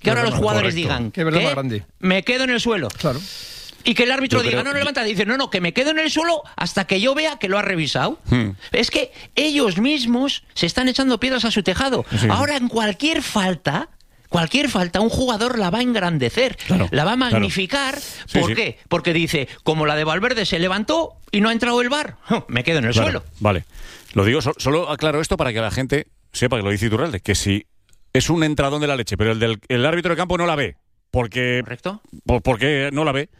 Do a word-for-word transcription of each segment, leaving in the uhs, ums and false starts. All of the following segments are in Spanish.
que ahora los jugadores correcto. digan que ¿qué? Grande. Me quedo en el suelo. Claro. Y que el árbitro Yo diga, creo... no, no levanta, dice, no, no, que me quedo en el suelo hasta que yo vea que lo ha revisado. Hmm. Es que ellos mismos se están echando piedras a su tejado. Sí. Ahora, en cualquier falta, cualquier falta, un jugador la va a engrandecer, claro, la va a magnificar. Claro. Sí, ¿Por sí. qué? Porque dice, como la de Valverde se levantó y no ha entrado el V A R, me quedo en el claro. suelo. Vale, lo digo, so- solo aclaro esto para que la gente sepa que lo dice Iturralde, que si es un entradón de la leche, pero el del el árbitro de campo no la ve, porque, ¿correcto? Por, porque no la ve.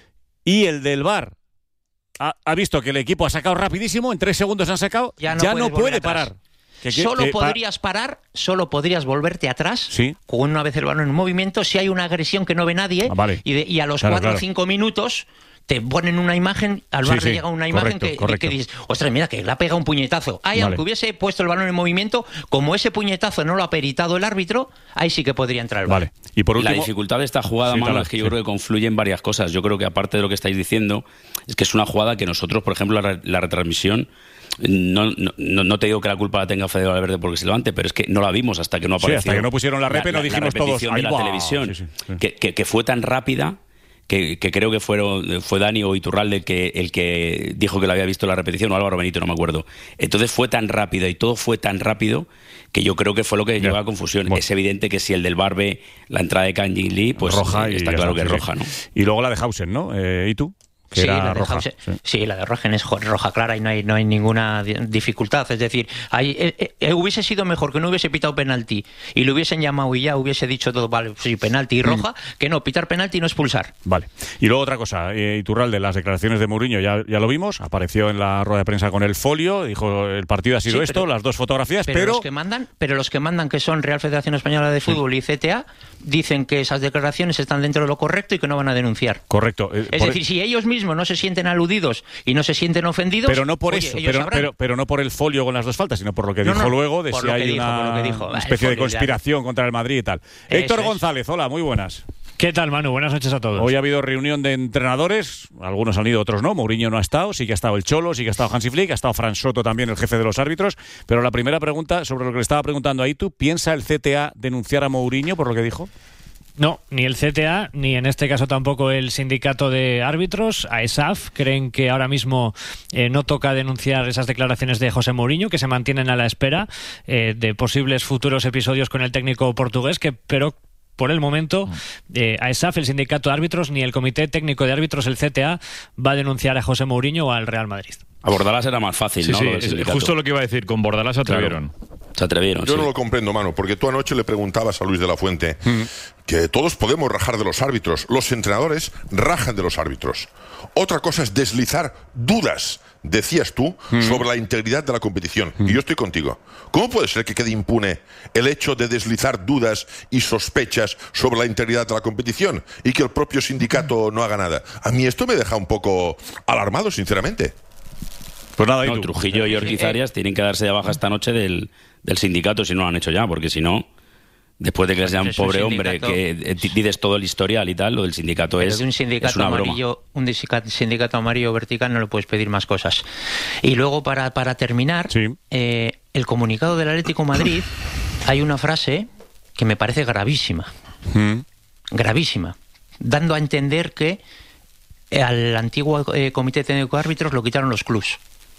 Y el del V A R ha, ha visto que el equipo ha sacado rapidísimo, en tres segundos han sacado, ya no, ya no puede parar. Que, que, solo que, podrías parar, solo podrías volverte atrás, ¿sí? con una vez el balón en movimiento, si hay una agresión que no ve nadie, ah, vale. y, de, y a los claro, cuatro o claro. cinco minutos te ponen una imagen, al V A R sí, le sí. llega una imagen correcto, que, correcto. que dices, ostras, mira, que le ha pegado un puñetazo. Ahí, vale. aunque hubiese puesto el balón en movimiento, como ese puñetazo no lo ha peritado el árbitro, ahí sí que podría entrar el V A R. Vale. Y por último, la dificultad de esta jugada, sí, Manu, claro, es que yo sí. creo que confluyen varias cosas. Yo creo que aparte de lo que estáis diciendo, es que es una jugada que nosotros, por ejemplo, la, la retransmisión, No, no, no te digo que la culpa la tenga Fede Valverde porque se levante, pero es que no la vimos hasta que no apareció. Sí, hasta que no pusieron la repe, la, no dijimos la todos. De la wow. televisión, sí, sí, sí. Que, que, que fue tan rápida que, que creo que fueron, fue Dani o Iturralde el que, el que dijo que la había visto la repetición, o Álvaro Benito, no me acuerdo. Entonces fue tan rápida y todo fue tan rápido que yo creo que fue lo que llevó a confusión. Bueno. Es evidente que si el del V A R ve la entrada de Kang Jin Lee, pues roja eh, está y claro está, que es sí, roja, ¿no? Y luego la de Hausen, ¿no? Eh, ¿Y tú? Que sí, era la de roja. Hausen, sí. sí, la de Rogen es roja clara y no hay, no hay ninguna dificultad. Es decir, hay, eh, eh, hubiese sido mejor que no hubiese pitado penalti y le hubiesen llamado y ya hubiese dicho todo, vale, sí, penalti y roja, mm. que no, pitar penalti y no expulsar. Vale. Y luego otra cosa, eh, Iturralde, las declaraciones de Mourinho ya, ya lo vimos, apareció en la rueda de prensa con el folio, dijo el partido ha sido sí, esto, pero, las dos fotografías, pero... Pero los que mandan, pero los que mandan, que son Real Federación Española de Fútbol sí. y C T A, dicen que esas declaraciones están dentro de lo correcto y que no van a denunciar. Correcto. Eh, es decir, el... si ellos mismos no se sienten aludidos y no se sienten ofendidos, pero no por oye, eso, pero, pero, pero no por el folio con las dos faltas, sino por lo que no, dijo no, luego de si hay dijo, una dijo, especie de conspiración contra el Madrid y tal. Eso Héctor es. González, hola, muy buenas. ¿Qué tal, Manu? Buenas noches a todos. Hoy ha habido reunión de entrenadores, algunos han ido, otros no. Mourinho no ha estado, sí que ha estado el Cholo, sí que ha estado Hansi Flick, ha estado Fran Soto también, el jefe de los árbitros. Pero la primera pregunta, sobre lo que le estaba preguntando ahí, ¿tú piensa el C T A denunciar a Mourinho por lo que dijo? No, ni el C T A, ni en este caso tampoco el sindicato de árbitros, A E S A F, creen que ahora mismo eh, no toca denunciar esas declaraciones de José Mourinho, que se mantienen a la espera eh, de posibles futuros episodios con el técnico portugués, que pero por el momento, eh, A E S A F, el sindicato de árbitros, ni el comité técnico de árbitros, el C T A, va a denunciar a José Mourinho o al Real Madrid. A Bordalás era más fácil, sí, ¿no? Sí, es justo lo que iba a decir, con Bordalás se atrevieron. Claro. Se atrevieron, Yo sí. no lo comprendo, mano, porque tú anoche le preguntabas a Luis de la Fuente mm. que todos podemos rajar de los árbitros, los entrenadores rajan de los árbitros. Otra cosa es deslizar dudas, decías tú, mm. sobre la integridad de la competición. Mm. Y yo estoy contigo. ¿Cómo puede ser que quede impune el hecho de deslizar dudas y sospechas sobre la integridad de la competición y que el propio sindicato no haga nada? A mí esto me deja un poco alarmado, sinceramente. Pues nada, no, Trujillo y Ortiz Arias tienen que darse de baja esta noche del, del sindicato si no lo han hecho ya, porque si no, después de que les un pobre hombre que dices todo el historial y tal, lo del sindicato pero es, de un sindicato es una amarillo, broma. Un sindicato amarillo vertical no le puedes pedir más cosas. Y luego, para, para terminar, sí. eh, el comunicado del Atlético de Madrid, hay una frase que me parece gravísima. Mm. Gravísima. Dando a entender que al antiguo eh, comité técnico de árbitros lo quitaron los clubs.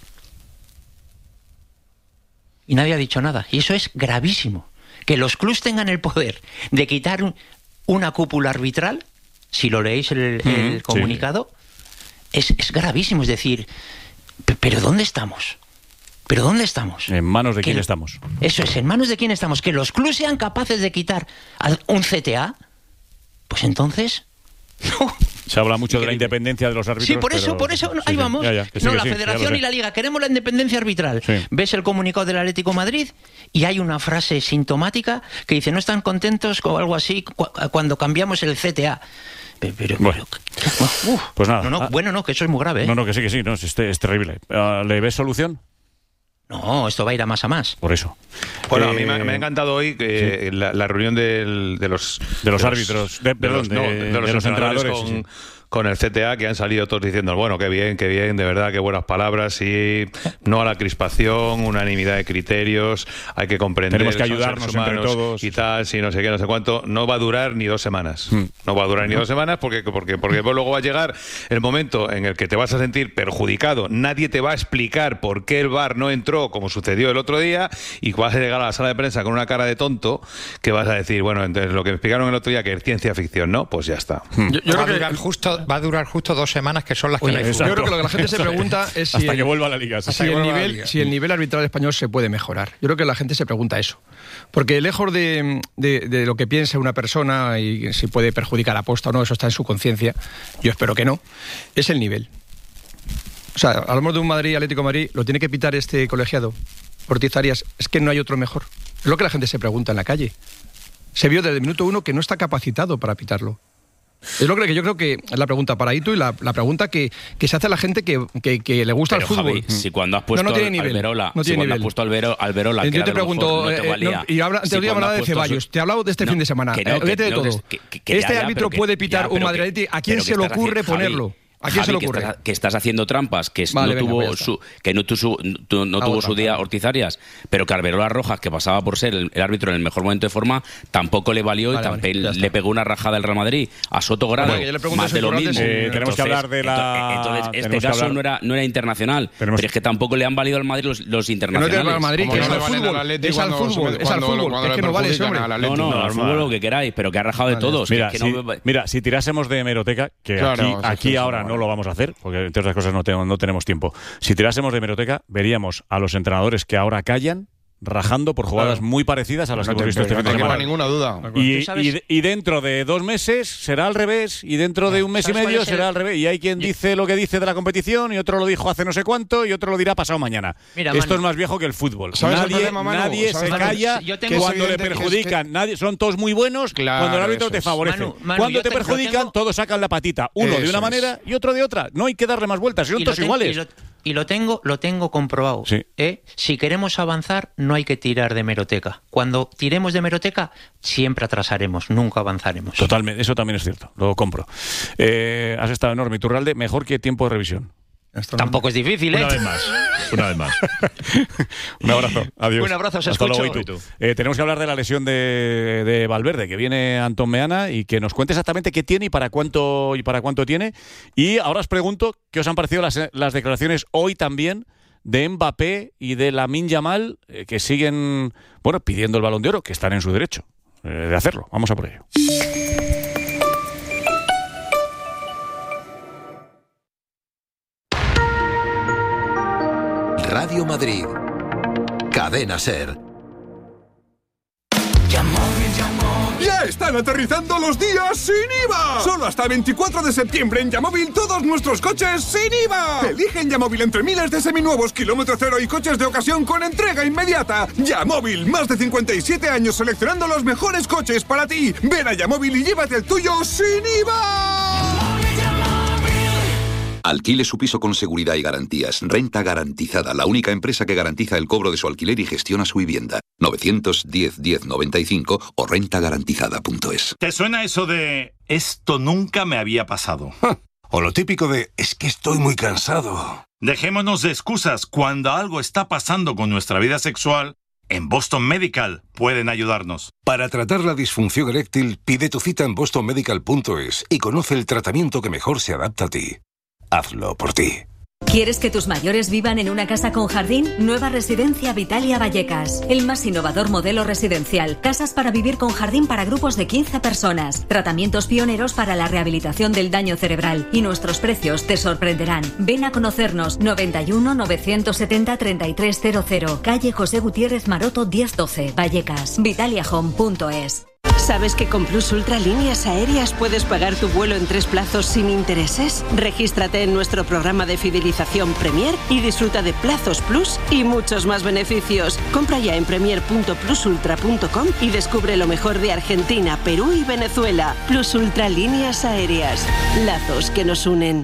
Y nadie ha dicho nada. Y eso es gravísimo. Que los clubs tengan el poder de quitar un, una cúpula arbitral, si lo leéis el, el mm, comunicado, sí. es, es gravísimo. Es decir, ¿pero dónde estamos? ¿Pero dónde estamos? ¿En manos de que, quién estamos? Eso es, ¿en manos de quién estamos? Que los clubs sean capaces de quitar a un C T A, pues entonces... No. Se habla mucho de la independencia de los árbitros. Sí, por eso, pero... por eso, sí, ahí sí, vamos. Ya, ya, no, sí, la sí, Federación y la Liga, queremos la independencia arbitral. Sí. Ves el comunicado del Atlético de Madrid y hay una frase sintomática que dice, no están contentos o algo así cu cuando cambiamos el C T A. Pero, pero, bueno, pero, uf, pues nada. No, no, ah, bueno, no, que eso es muy grave. ¿eh? No, no, que sí, que sí, no, es, es terrible. Uh, ¿Le ves solución? No, esto va a ir a más a más. Por eso. Bueno, eh, a mí me, me ha encantado hoy que sí. la, la reunión del, de los... De los de árbitros, de, de, perdón, los, no, de, de los, de los entrenadores. Con, sí, sí. con el C T A, que han salido todos diciendo, bueno, qué bien, qué bien, de verdad, qué buenas palabras, sí, no a la crispación, unanimidad de criterios, hay que comprender, tenemos que ayudarnos entre todos y tal, sí, no sé qué, no sé cuánto. No va a durar ni dos semanas. Hmm. No va a durar ni dos semanas porque, porque, porque luego va a llegar el momento en el que te vas a sentir perjudicado. Nadie te va a explicar por qué el V A R no entró, como sucedió el otro día, y vas a llegar a la sala de prensa con una cara de tonto que vas a decir, bueno, entonces lo que me explicaron el otro día que es ciencia ficción, ¿no? Pues ya está. Hmm. Yo, yo creo que durar justo, va a durar justo dos semanas, que son las que Oye, hay. Yo creo que lo que la gente se pregunta es si hasta el, que vuelva a la liga. Si el, nivel, si el nivel arbitral español se puede mejorar. Yo creo que la gente se pregunta eso. Porque lejos de, de, de lo que piense una persona y si puede perjudicar a posta o no, eso está en su conciencia, yo espero que no, es el nivel. O sea, hablamos de un Madrid, Atlético de Madrid, ¿lo tiene que pitar este colegiado? Ortiz Arias, es que no hay otro mejor. Es lo que la gente se pregunta en la calle. Se vio desde el minuto uno que no está capacitado para pitarlo. Es lo que yo creo que es la pregunta para Itu y la, la pregunta que, que se hace a la gente que, que, que le gusta Pero, el fútbol. Javi, si cuando has puesto no, no tiene al, nivel, Alberola, no si tiene cuando nivel. has puesto Albero, Alberola, que yo te era pregunto, no te valía. Eh, no, y habla, te si voy a hablar de Ceballos, su... te he hablado de este no, fin de semana, que no, olvídate que, de no, todo. Que, que, que este ya, ya, árbitro que, puede pitar ya, un que, Madrid, ¿a quién se le ocurre Javi, ponerlo? ¿A quién Javi, se le que ocurre? estás, que estás haciendo trampas, que vale, no, venga, tuvo pues su, que no, tu, su, tu, no tuvo su día Ortiz Arias, pero que Alberola Rojas, que pasaba por ser el, el árbitro en el mejor momento de forma, tampoco le valió vale, y también vale, le pegó una rajada al Real Madrid a Soto Grado, bueno, más de lo mismo. Eh, tenemos entonces, que hablar de la... Entonces, este caso no era, no era internacional, tenemos... pero es que tampoco le han valido al Madrid los, los internacionales. No, no, al Madrid, que es al fútbol, es al fútbol, es al fútbol, es que no vale ese hombre. No, no, al fútbol lo que queráis, pero que ha rajado de todos. Mira, si tirásemos de hemeroteca, que aquí ahora no lo vamos a hacer, porque entre otras cosas no tenemos, no tenemos tiempo. Si tirásemos de hemeroteca, veríamos a los entrenadores que ahora callan rajando por jugadas claro. muy parecidas a las no que hemos visto este fin de semana. No hay ninguna duda. Y, y, y dentro de dos meses será al revés, y dentro de un mes y medio será al revés. Y hay quien dice lo que dice de la competición, y otro lo dijo hace no sé cuánto, y otro lo dirá pasado mañana. Mira, Esto Manu, es más viejo que el fútbol. Nadie, el problema, nadie se calla cuando le perjudican. Que... Nadie, son todos muy buenos claro, cuando el árbitro te favorece. Manu, Manu, cuando te perjudican, tengo... todos sacan la patita. Uno eso de una es. manera y otro de otra. No hay que darle más vueltas, son todos iguales. Y lo tengo, lo tengo comprobado. Sí. ¿eh? Si queremos avanzar, no hay que tirar de hemeroteca. Cuando tiremos de hemeroteca, siempre atrasaremos, nunca avanzaremos. Totalmente, eso también es cierto, lo compro. Eh, has estado enorme, Iturralde, mejor que tiempo de revisión. Esto Tampoco no... es difícil, ¿eh? Una vez más. Una vez más. Un abrazo. Adiós. Un abrazo, se Hasta escucho. Luego, eh, tenemos que hablar de la lesión de, de Valverde, que viene Antón Meana, y que nos cuente exactamente qué tiene y para cuánto y para cuánto tiene. Y ahora os pregunto qué os han parecido las, las declaraciones hoy también de Mbappé y de Lamine Yamal, eh, que siguen, bueno, pidiendo el Balón de Oro, que están en su derecho eh, de hacerlo. Vamos a por ello. Radio Madrid, Cadena SER. ¡Ya están aterrizando los días sin I V A! Solo hasta el veinticuatro de septiembre en Yamóvil todos nuestros coches sin I V A. Elige en Yamóvil entre miles de seminuevos, kilómetro cero y coches de ocasión con entrega inmediata. Yamóvil, más de cincuenta y siete años seleccionando los mejores coches para ti. Ven a Yamóvil y llévate el tuyo sin I V A. Alquile su piso con seguridad y garantías. Renta Garantizada, la única empresa que garantiza el cobro de su alquiler y gestiona su vivienda. novecientos diez diez noventa y cinco o renta garantizada punto es. ¿Te suena eso de esto nunca me había pasado? O lo típico de es que estoy muy cansado. Dejémonos de excusas. Cuando algo está pasando con nuestra vida sexual, en Boston Medical pueden ayudarnos. Para tratar la disfunción eréctil, pide tu cita en boston medical punto es y conoce el tratamiento que mejor se adapta a ti. Hazlo por ti. ¿Quieres que tus mayores vivan en una casa con jardín? Nueva Residencia Vitalia Vallecas. El más innovador modelo residencial. Casas para vivir con jardín para grupos de quince personas. Tratamientos pioneros para la rehabilitación del daño cerebral. Y nuestros precios te sorprenderán. Ven a conocernos. noventa y uno, novecientos setenta, treinta y tres cero cero. Calle José Gutiérrez Maroto diez doce. Vallecas. Vitalia home punto es. ¿Sabes que con Plus Ultra Líneas Aéreas puedes pagar tu vuelo en tres plazos sin intereses? Regístrate en nuestro programa de fidelización Premier y disfruta de plazos Plus y muchos más beneficios. Compra ya en premier punto plus ultra punto com y descubre lo mejor de Argentina, Perú y Venezuela. Plus Ultra Líneas Aéreas. Lazos que nos unen.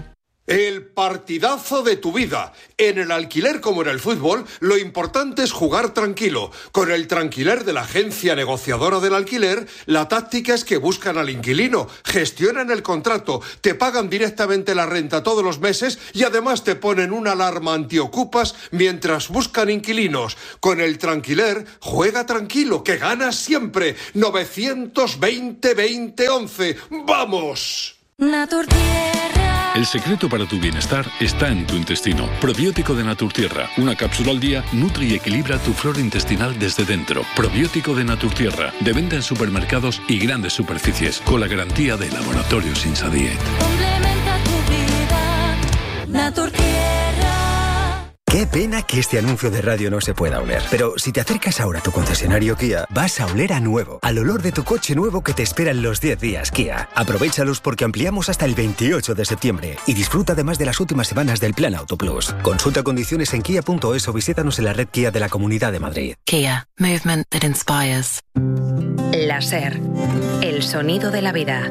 El partidazo de tu vida. En el alquiler como en el fútbol, lo importante es jugar tranquilo. Con el Tranquiler de la agencia negociadora del alquiler, la táctica es que buscan al inquilino, gestionan el contrato, te pagan directamente la renta todos los meses y además te ponen una alarma antiocupas mientras buscan inquilinos. Con el Tranquiler, juega tranquilo, que ganas siempre. novecientos veinte veinte once. ¡Vamos! Naturtierra. El secreto para tu bienestar está en tu intestino. Probiótico de Naturtierra. Una cápsula al día nutre y equilibra tu flora intestinal desde dentro. Probiótico de Naturtierra. De venta en supermercados y grandes superficies. Con la garantía de Laboratorios Insadiet. Complementa tu vida. Naturtierra. Qué pena que este anuncio de radio no se pueda oler. Pero si te acercas ahora a tu concesionario Kia, vas a oler a nuevo. Al olor de tu coche nuevo que te espera en los diez días Kia. Aprovéchalos porque ampliamos hasta el veintiocho de septiembre. Y disfruta además de las últimas semanas del Plan Auto Plus. Consulta condiciones en kia punto es o visítanos en la red Kia de la Comunidad de Madrid. Kia. Movement that inspires. La SER. El sonido de la vida.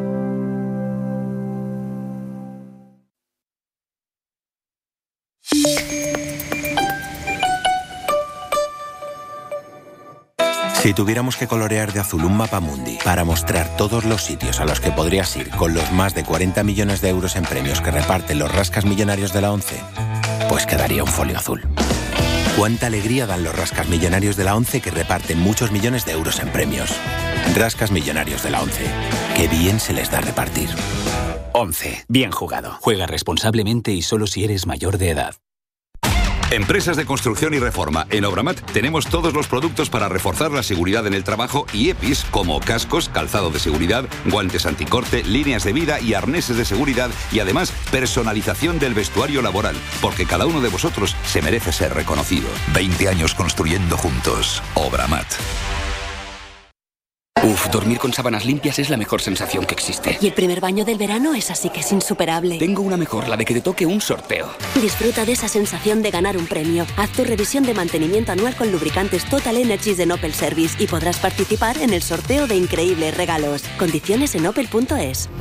Si tuviéramos que colorear de azul un mapa mundi para mostrar todos los sitios a los que podrías ir con los más de cuarenta millones de euros en premios que reparten los rascas millonarios de la ONCE, pues quedaría un folio azul. Cuánta alegría dan los rascas millonarios de la ONCE que reparten muchos millones de euros en premios. Rascas millonarios de la ONCE. Qué bien se les da repartir. ONCE. Bien jugado. Juega responsablemente y solo si eres mayor de edad. Empresas de construcción y reforma. En Obramat tenemos todos los productos para reforzar la seguridad en el trabajo y EPIs como cascos, calzado de seguridad, guantes anticorte, líneas de vida y arneses de seguridad y además personalización del vestuario laboral, porque cada uno de vosotros se merece ser reconocido. veinte años construyendo juntos. Obramat. Uf, dormir con sábanas limpias es la mejor sensación que existe. Y el primer baño del verano es así que es insuperable. Tengo una mejor, la de que te toque un sorteo. Disfruta de esa sensación de ganar un premio. Haz tu revisión de mantenimiento anual con lubricantes Total Energies de Opel Service y podrás participar en el sorteo de increíbles regalos. Condiciones en opel punto es.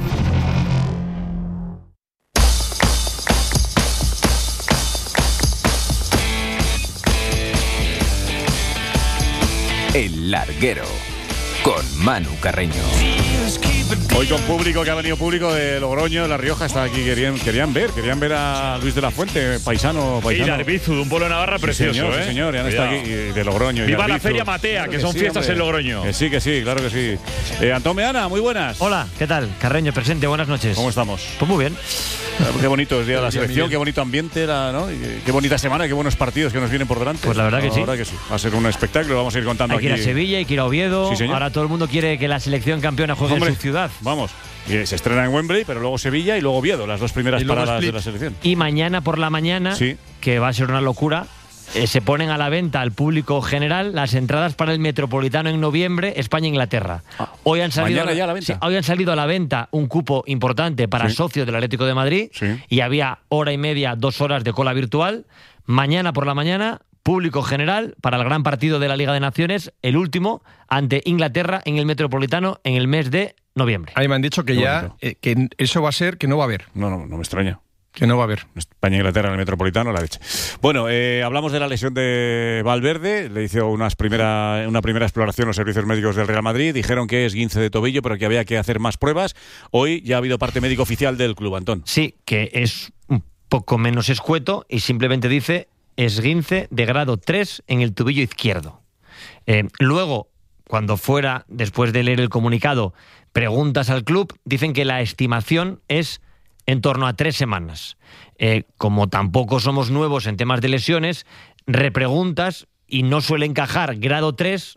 El Larguero. Con Manu Carreño. Hoy con público, que ha venido público de Logroño, de La Rioja, está aquí, querían, querían ver, querían ver a Luis de la Fuente, paisano, paisano. Y Arbizu, de un pueblo de Navarra Sí, precioso, señor, ¿eh? sí, señor, ya no está aquí, de Logroño. Viva la Arbizu. Feria Matea, Claro que son sí, fiestas hombre. en Logroño. Que sí, que sí, claro que sí. Eh, Antón Meana, muy buenas. Hola, ¿qué tal? Carreño, presente, buenas noches. ¿Cómo estamos? Pues muy bien. Qué bonito es día de la Bien, selección, bien. qué bonito ambiente era, ¿no? Y qué bonita semana, qué buenos partidos que nos vienen por delante. Pues la verdad que sí. La verdad que sí. Va a ser un espectáculo, vamos a ir contando Hay que ir a aquí. Sevilla, hay que ir a Oviedo. Sí, señor. Ahora todo el mundo quiere que la selección campeona juegue Hombre, en su ciudad. Vamos. Y se estrena en Wembley, pero luego Sevilla y luego Oviedo, las dos primeras Y luego paradas Split. de la selección. Y mañana por la mañana, Sí. que va a ser una locura, eh, se ponen a la venta al público general las entradas para el Metropolitano en noviembre, España-Inglaterra. Hoy han salido mañana ya a la venta. Sí, hoy han salido a la venta un cupo importante para Sí. socios del Atlético de Madrid y había hora y media, dos horas de cola virtual. Mañana por la mañana, público general para el gran partido de la Liga de Naciones, el último, ante Inglaterra en el Metropolitano en el mes de noviembre. Ahí me han dicho que Qué ya bonito. eh, que eso va a ser que no va a haber. No, no, no me extraña. Que no va a haber. España e Inglaterra en el Metropolitano, la leche. Bueno, eh, hablamos de la lesión de Valverde. Le hizo unas primera, una primera exploración los servicios médicos del Real Madrid. Dijeron que es esguince de tobillo, pero que había que hacer más pruebas. Hoy ya ha habido parte médico oficial del club, Antón. Sí, que es un poco menos escueto y simplemente dice esguince de grado tres en el tobillo izquierdo. Eh, luego, cuando fuera, después de leer el comunicado, preguntas al club, dicen que la estimación es en torno a tres semanas. Eh, como tampoco somos nuevos en temas de lesiones, repreguntas y no suele encajar grado tres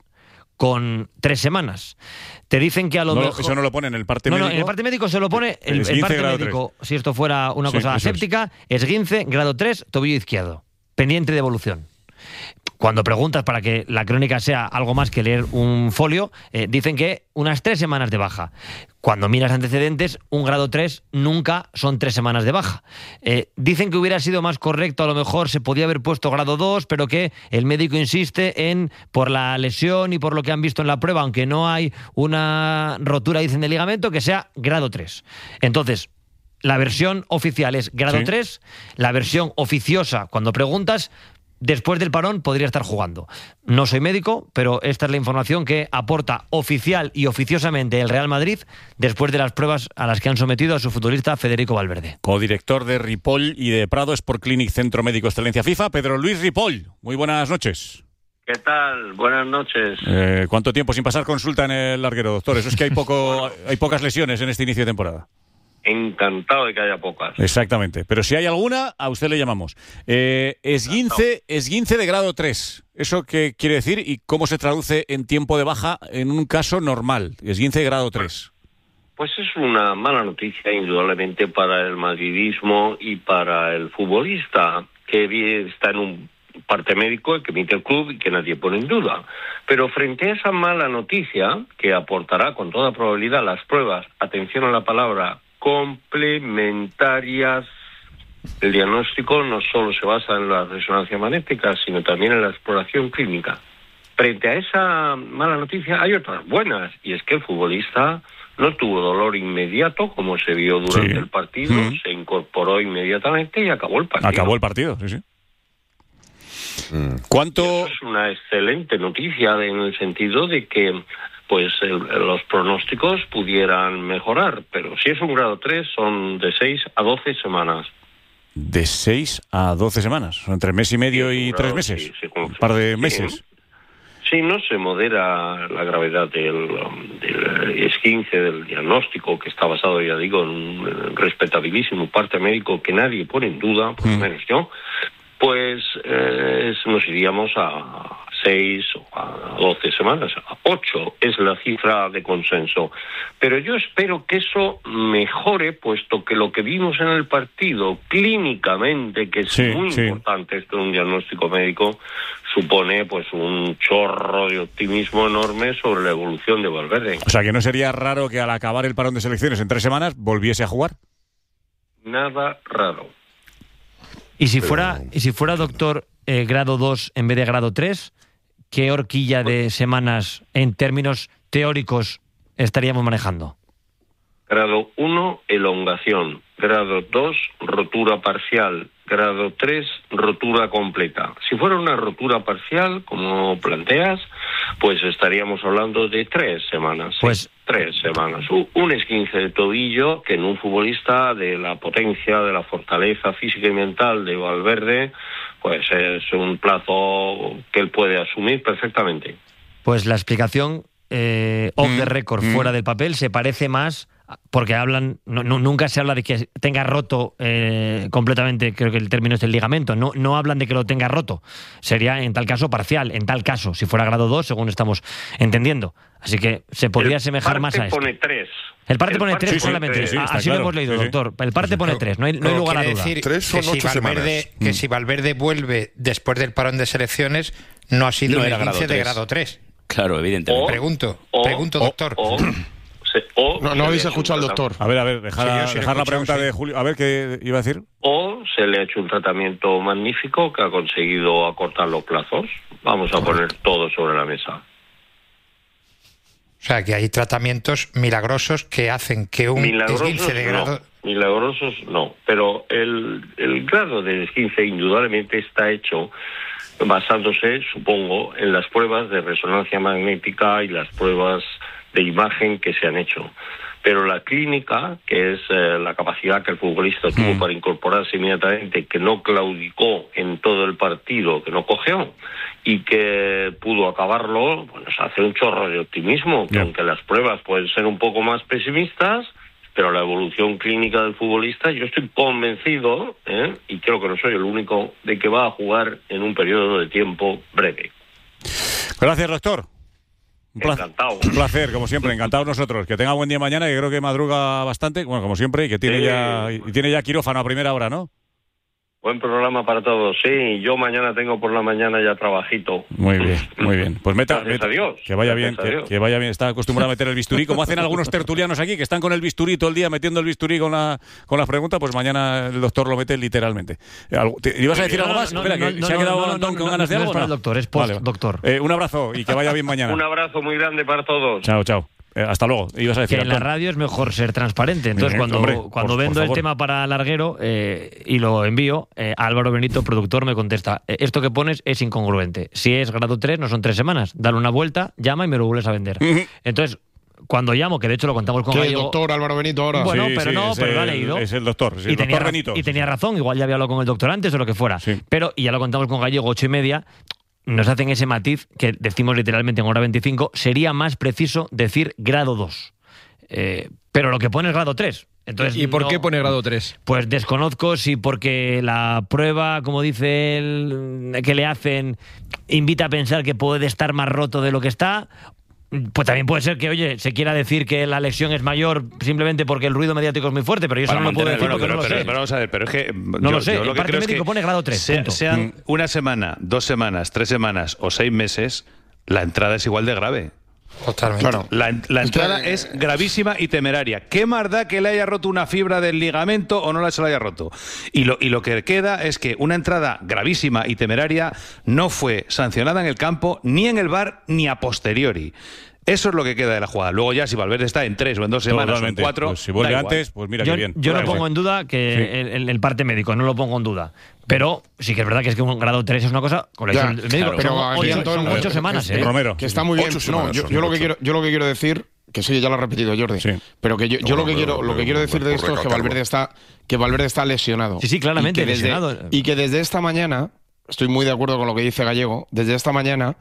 con tres semanas. Te dicen que a lo No, mejor... eso no lo pone en el parte No, médico. no, en el parte médico se lo pone el, El el esguince parte grado médico. Si esto fuera una Sí, cosa eso es. aséptica, esguince, grado tres, tobillo izquierdo. Pendiente de evolución. Cuando preguntas para que la crónica sea algo más que leer un folio, eh, dicen que unas tres semanas de baja. Cuando miras antecedentes, un grado tres nunca son tres semanas de baja. Eh, dicen que hubiera sido más correcto, a lo mejor se podía haber puesto grado dos, pero que el médico insiste en, por la lesión y por lo que han visto en la prueba, aunque no hay una rotura, dicen, de ligamento, que sea grado tres. Entonces, la versión oficial es grado Sí. tres, la versión oficiosa, cuando preguntas, después del parón podría estar jugando. No soy médico, pero esta es la información que aporta oficial y oficiosamente el Real Madrid después de las pruebas a las que han sometido a su futbolista Federico Valverde. Codirector de Ripoll y de Prado Sport Clinic, Centro Médico Excelencia FIFA, Pedro Luis Ripoll. Muy buenas noches. ¿Qué tal? Buenas noches. Eh, ¿Cuánto tiempo sin pasar consulta en el larguero, doctor? Eso es que hay poco, hay pocas lesiones en este inicio de temporada. Encantado de que haya pocas. Exactamente. Pero si hay alguna, a usted le llamamos. Eh, esguince, esguince de grado tres. ¿Eso qué quiere decir y cómo se traduce en tiempo de baja en un caso normal? Esguince de grado tres. Pues es una mala noticia, indudablemente, para el madridismo y para el futbolista, que está en un parte médico que emite el club y que nadie pone en duda. Pero frente a esa mala noticia, que aportará con toda probabilidad las pruebas, atención a la palabra, complementarias, el diagnóstico no solo se basa en la resonancia magnética, sino también en la exploración clínica. Frente a esa mala noticia hay otras buenas, y es que el futbolista no tuvo dolor inmediato, como se vio durante Sí. el partido, Mm. se incorporó inmediatamente y acabó el partido. Acabó el partido, sí, sí. ¿Cuánto? Eso es una excelente noticia en el sentido de que pues el, los pronósticos pudieran mejorar, pero si es un grado tres son de seis a doce semanas. De seis a doce semanas, entre mes y medio y Sí, tres claro, meses. sí, sí, como- Un par de sí. meses. Sí, no se modera la gravedad del, um, del esguince, del diagnóstico, que está basado, ya digo, en un respetabilísimo parte médico que nadie pone en duda, por lo menos yo. Pues eh, nos iríamos a seis o a doce semanas. A ocho es la cifra de consenso. Pero yo espero que eso mejore, puesto que lo que vimos en el partido clínicamente, que es Sí, muy sí. importante esto de un diagnóstico médico, supone pues un chorro de optimismo enorme sobre la evolución de Valverde. O sea, que no sería raro que al acabar el parón de selecciones en tres semanas volviese a jugar. Nada raro. Y si fuera, y si fuera doctor eh, grado dos en vez de grado tres, ¿qué horquilla de semanas en términos teóricos estaríamos manejando? Grado uno, elongación. Grado dos, rotura parcial. Grado tres, rotura completa. Si fuera una rotura parcial, como planteas, pues estaríamos hablando de tres semanas. Pues Tres semanas. U- Un esguince de tobillo que en un futbolista de la potencia, de la fortaleza física y mental de Valverde, pues es un plazo que él puede asumir perfectamente. Pues la explicación eh, off the record, mm. fuera del papel, se parece más, porque hablan, no, no- nunca se habla de que tenga roto eh, completamente, creo que el término es el ligamento, no, no hablan de que lo tenga roto, sería en tal caso parcial, en tal caso, si fuera grado dos, según estamos entendiendo. Así que se podría asemejar más a esto. pone tres. El parte El pone parte tres pone solamente, tres. Sí, Ah, está así lo claro. hemos leído, Sí, sí. doctor. El parte pone tres, no hay, no hay Pero lugar a quiere duda. decir que si Valverde, que si Valverde vuelve después del parón de selecciones, no ha sido No un era grado esguince de tres. grado tres. Claro, evidentemente. Pregunto, O- pregunto, doctor. o- se- o No, se no le habéis ha hecho escuchado al un doctor. A ver, a ver, dejar, Sí, yo sí lo he dejar la escuchado, pregunta sí. de Julio. A ver, ¿qué iba a decir? O se le ha hecho un tratamiento magnífico que ha conseguido acortar los plazos. Vamos a poner todo sobre la mesa. O sea, que hay tratamientos milagrosos que hacen que un Milagrosos esguince de no, grado... milagrosos no, pero el, el grado de esguince indudablemente está hecho basándose, supongo, en las pruebas de resonancia magnética y las pruebas de imagen que se han hecho. Pero la clínica, que es eh, la capacidad que el futbolista tuvo para incorporarse inmediatamente, que no claudicó en todo el partido, que no cojeó, y que pudo acabarlo, bueno, nos hace un chorro de optimismo, que aunque las pruebas pueden ser un poco más pesimistas, pero la evolución clínica del futbolista, yo estoy convencido, ¿eh? y creo que no soy el único, de que va a jugar en un periodo de tiempo breve. Gracias, doctor. Un placer, Encantado. un placer, como siempre, encantado nosotros. Que tenga buen día mañana, que creo que madruga bastante, bueno, como siempre, y que tiene Sí. ya y tiene ya quirófano a primera hora, ¿no? Buen programa para todos. Sí, yo mañana tengo por la mañana ya trabajito. Muy bien, muy bien. Pues meta, Gracias meta- a Dios. que vaya Gracias bien, a que, Dios. que vaya bien. Está acostumbrado a meter el bisturí, como hacen algunos tertulianos aquí, que están con el bisturí todo el día metiendo el bisturí con la con las preguntas. Pues mañana el doctor lo mete literalmente. Eh, algo- ¿te- ¿Ibas a decir No, algo no, más? no, Espera, no, que no, se ha no, quedado no, no, Antón no, con no, ganas de no es algo. para ¿no? el doctor, es Vale. post-doctor. Eh, un abrazo y que vaya bien mañana. Un abrazo muy grande para todos. Chao, chao. Eh, hasta luego. Ibas a decir, que en la Antón. radio es mejor ser transparente. Entonces, Eh, cuando, hombre, cuando por- vendo por el favor. tema para Larguero eh, y lo envío, eh, Álvaro Benito, productor, me contesta, eh, esto que pones es incongruente. Si es grado tres, no son tres semanas. Dale una vuelta, llama y me lo vuelves a vender. Entonces, cuando llamo, que de hecho lo contamos con ¿Qué, Gallego... doctor Álvaro Benito ahora? Bueno, Sí, pero sí, no, es pero lo ha el- leído. Es el doctor, sí, y, el tenía, doctor ra- Benito. y tenía razón, igual ya había hablado con el doctor antes o lo que fuera. Pero, y ya lo contamos con Gallego, ocho y media, nos hacen ese matiz que decimos literalmente en hora veinticinco, sería más preciso decir grado dos. Eh, pero lo que pone es grado tres. Entonces, ¿Y por no- qué pone grado tres? Pues desconozco si porque la prueba, como dice él, que le hacen, invita a pensar que puede estar más roto de lo que está. Pues también puede ser que, oye, se quiera decir que la lesión es mayor simplemente porque el ruido mediático es muy fuerte, pero yo eso Para no lo puedo mantener- decir bueno, porque pero, no lo pero- sé. pero vamos a ver, pero es que No yo- lo sé, yo el lo que parte creo es médico que pone grado tres, sea- punto. sean Mm. una semana, dos semanas, tres semanas o seis meses, la entrada es igual de grave. Totalmente. Claro. La, la entrada es gravísima y temeraria. ¿Qué más da que le haya roto una fibra del ligamento o no la se la haya roto? Y lo, y lo que queda es que una entrada gravísima y temeraria no fue sancionada en el campo, ni en el V A R, ni a posteriori. Eso es lo que queda de la jugada. Luego ya si Valverde está en tres o en dos semanas Totalmente. o en cuatro, Pues si vuelve da igual. antes, pues mira yo qué bien. yo no Claro, pongo sí. en duda que Sí. el, el- el parte médico, no lo pongo en duda. Pero sí que es verdad que es que un grado tres es una cosa con la Ya, el médico, claro, pero son aquí, ocho, Antón, son ocho eh, semanas, que, ¿eh? Romero. que está muy bien. Ocho No, semanas yo, son, yo lo que ocho. quiero, yo lo que quiero decir, que sí, ya lo ha repetido Jordi, pero que yo, yo lo que quiero, lo que quiero decir de esto es que Valverde está, que Valverde está lesionado. Sí, sí, claramente y que desde, lesionado. y que desde esta mañana, estoy muy de acuerdo con lo que dice Gallego, desde esta mañana,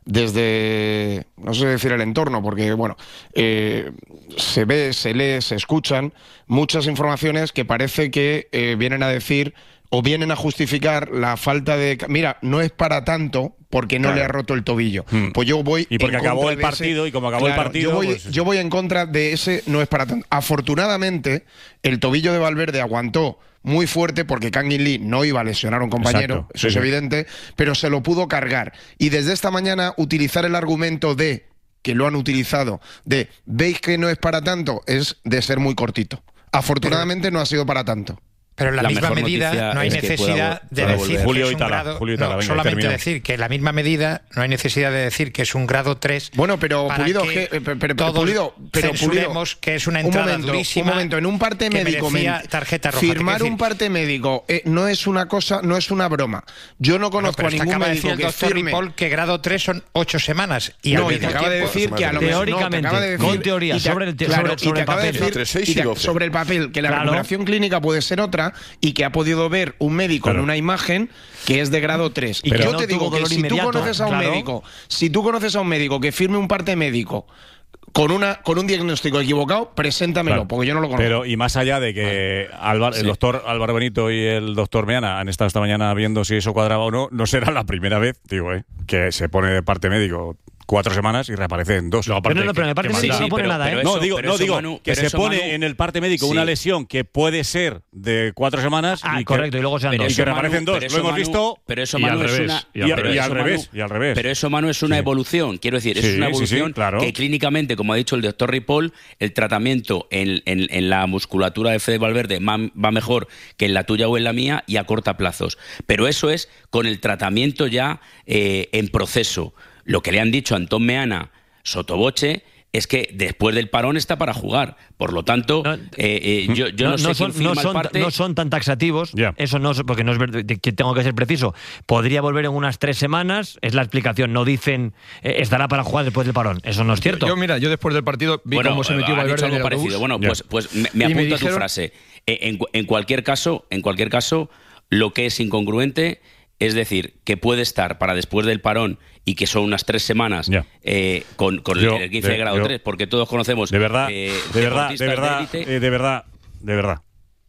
desde, no sé decir el entorno, porque bueno, eh, se ve, se lee, se escuchan muchas informaciones que parece que eh, vienen a decir o vienen a justificar la falta de... Mira, no es para tanto porque no Claro. le ha roto el tobillo. Hmm. Pues yo voy Y porque en acabó contra el de ese- partido, y como acabó el Claro, partido, Yo voy, pues- yo voy en contra de ese no es para tanto. Afortunadamente, el tobillo de Valverde aguantó muy fuerte porque Kangin Lee no iba a lesionar a un compañero, Exacto, eso sí, es sí. evidente, pero se lo pudo cargar. Y desde esta mañana utilizar el argumento de, que lo han utilizado, de veis que no es para tanto, es de ser muy cortito. Afortunadamente no ha sido para tanto. Pero en la, La misma mejor medida noticia no hay es que necesidad pueda- de pueda decir volver. que Julio es un Itala, grado... Julio Itala, no, venga, solamente termina. decir que en la misma medida no hay necesidad de decir que es un grado tres. Bueno, pero para Pulido, que que- eh, pero- pero todos Pulido, pero Pulido, censuremos que es una un entrada momento, durísima. un momento, en un parte que médico, merecía men- tarjeta roja. firmar Te quiero un parte médico eh, no es una cosa, no es una broma. Yo no conozco pero a es que ningún acaba de médico decir el que doctor firme. Ripoll que grado tres son ocho semanas. Y no, al y te mismo acaba de tiempo- decir que a lo mejor no, te Teóricamente, acaba de decir- con teoría, y te- sobre el te- claro, sobre- y te sobre el acaba de papel. decir- Entre seis y y te- doce. sobre el papel que la Claro. recuperación clínica puede ser otra y que ha podido ver un médico Claro. en una imagen que es de grado tres. Y Pero yo no te digo tuvo que dolor si inmediato, tú conoces a un claro. médico, si tú conoces a un médico que firme un parte médico con una con un diagnóstico equivocado, preséntamelo, Claro. porque yo no lo conozco. Pero, y más allá de que Álvaro- el Sí. doctor Álvaro Benito y el doctor Meana han estado esta mañana viendo si eso cuadraba o no, no será la primera vez, digo, eh, que se pone de parte médico cuatro semanas y reaparece en dos. Pero no, no, pero en el parte médico no pone nada, ¿eh? No, eso- digo, pero no, eso, digo Manu, que pero se eso, pone Manu- en el parte médico Sí. una lesión que puede ser de cuatro semanas Ah, y correcto, que, y luego sean y dos. que Eso, reaparecen Manu, dos. pero Lo eso, hemos Manu, visto pero eso, y Manu, al es revés. una- y, al, pero y eso, al Manu, revés. Y al revés. Pero eso, Manu, es una Sí. evolución. Quiero decir, Sí, es una sí, sí, evolución claro. que clínicamente, como ha dicho el doctor Ripoll, el tratamiento en, en- en la musculatura de Fede Valverde ma- va mejor que en la tuya o en la mía y a corta plazos. Pero eso es con el tratamiento ya eh, en proceso. Lo que le han dicho a Antón Meana, sotoboche, es que después del parón está para jugar. Por lo tanto, eh, eh, yo, yo no, sé son, quién firma no, el son, parte. no son tan taxativos, eso no, porque no es ver- que tengo que ser preciso. Podría volver en unas tres semanas, es la explicación. No dicen eh, estará para jugar después del parón. Eso no es cierto. Yo, mira, yo después del partido vi Bueno, cómo se metió ha dicho Valverde en algo el parecido. autobús. Bueno, pues, pues me, me Y me apunta tu dijeron- frase. Eh, En, cu- en cualquier caso, en cualquier caso, lo que es incongruente es decir que puede estar para después del parón y que son unas tres semanas eh, con, con Yo, el quince de- de grado yo- tres, porque todos conocemos De verdad, eh, de verdad, de deportistas verdad, élite. eh, de verdad, de verdad.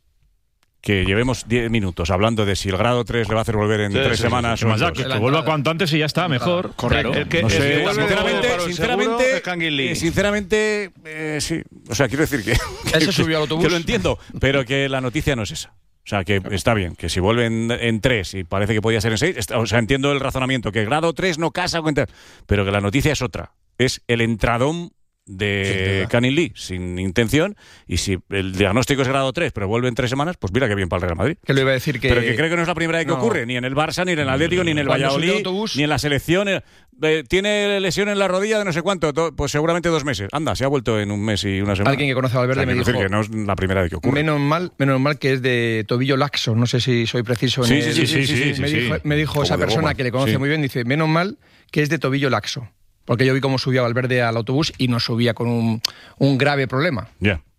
Que llevemos diez minutos hablando de si el grado tres le va a hacer volver en Sí, tres sí, semanas sí, o sí, en sí, dos. que, que vuelva cuanto antes y ya está, mejor. Correcto. El que, No el sé, que vuelve de sinceramente, paro seguro sinceramente, es Kangin Lee. eh, sinceramente, eh, sí. O sea, quiero decir que, Él se que- subió al autobús. que lo entiendo, pero que la noticia no es esa. O sea, que está bien, que si vuelven en tres y parece que podía ser en seis, está- o sea, entiendo el razonamiento, que el grado tres no casa con... Pero que la noticia es otra. Es el entradón de Canning Lee sin intención, y si el diagnóstico es grado tres, pero vuelve en tres semanas, pues mira qué bien para el Real Madrid. Que le iba a decir que... Pero que creo que no es la primera vez que no. ocurre, ni en el Barça, ni en el Atlético, ni en el Cuando Valladolid, subió el autobús... ni en la selección. Eh, tiene lesión en la rodilla de no sé cuánto, to, pues seguramente dos meses. Anda, se ha vuelto en un mes y una semana. Alguien que conoce a Valverde, o sea, me dijo... que no es la primera vez que ocurre. Menos mal, menos mal que es de tobillo laxo, no sé si soy preciso en sí, el... sí, sí, sí, sí, sí, me, sí, dijo, sí. me dijo esa persona que le conoce sí. muy bien, dice, menos mal que es de tobillo laxo. Porque yo vi cómo subía Valverde al autobús y no subía con un, un grave problema. Ya. Yeah.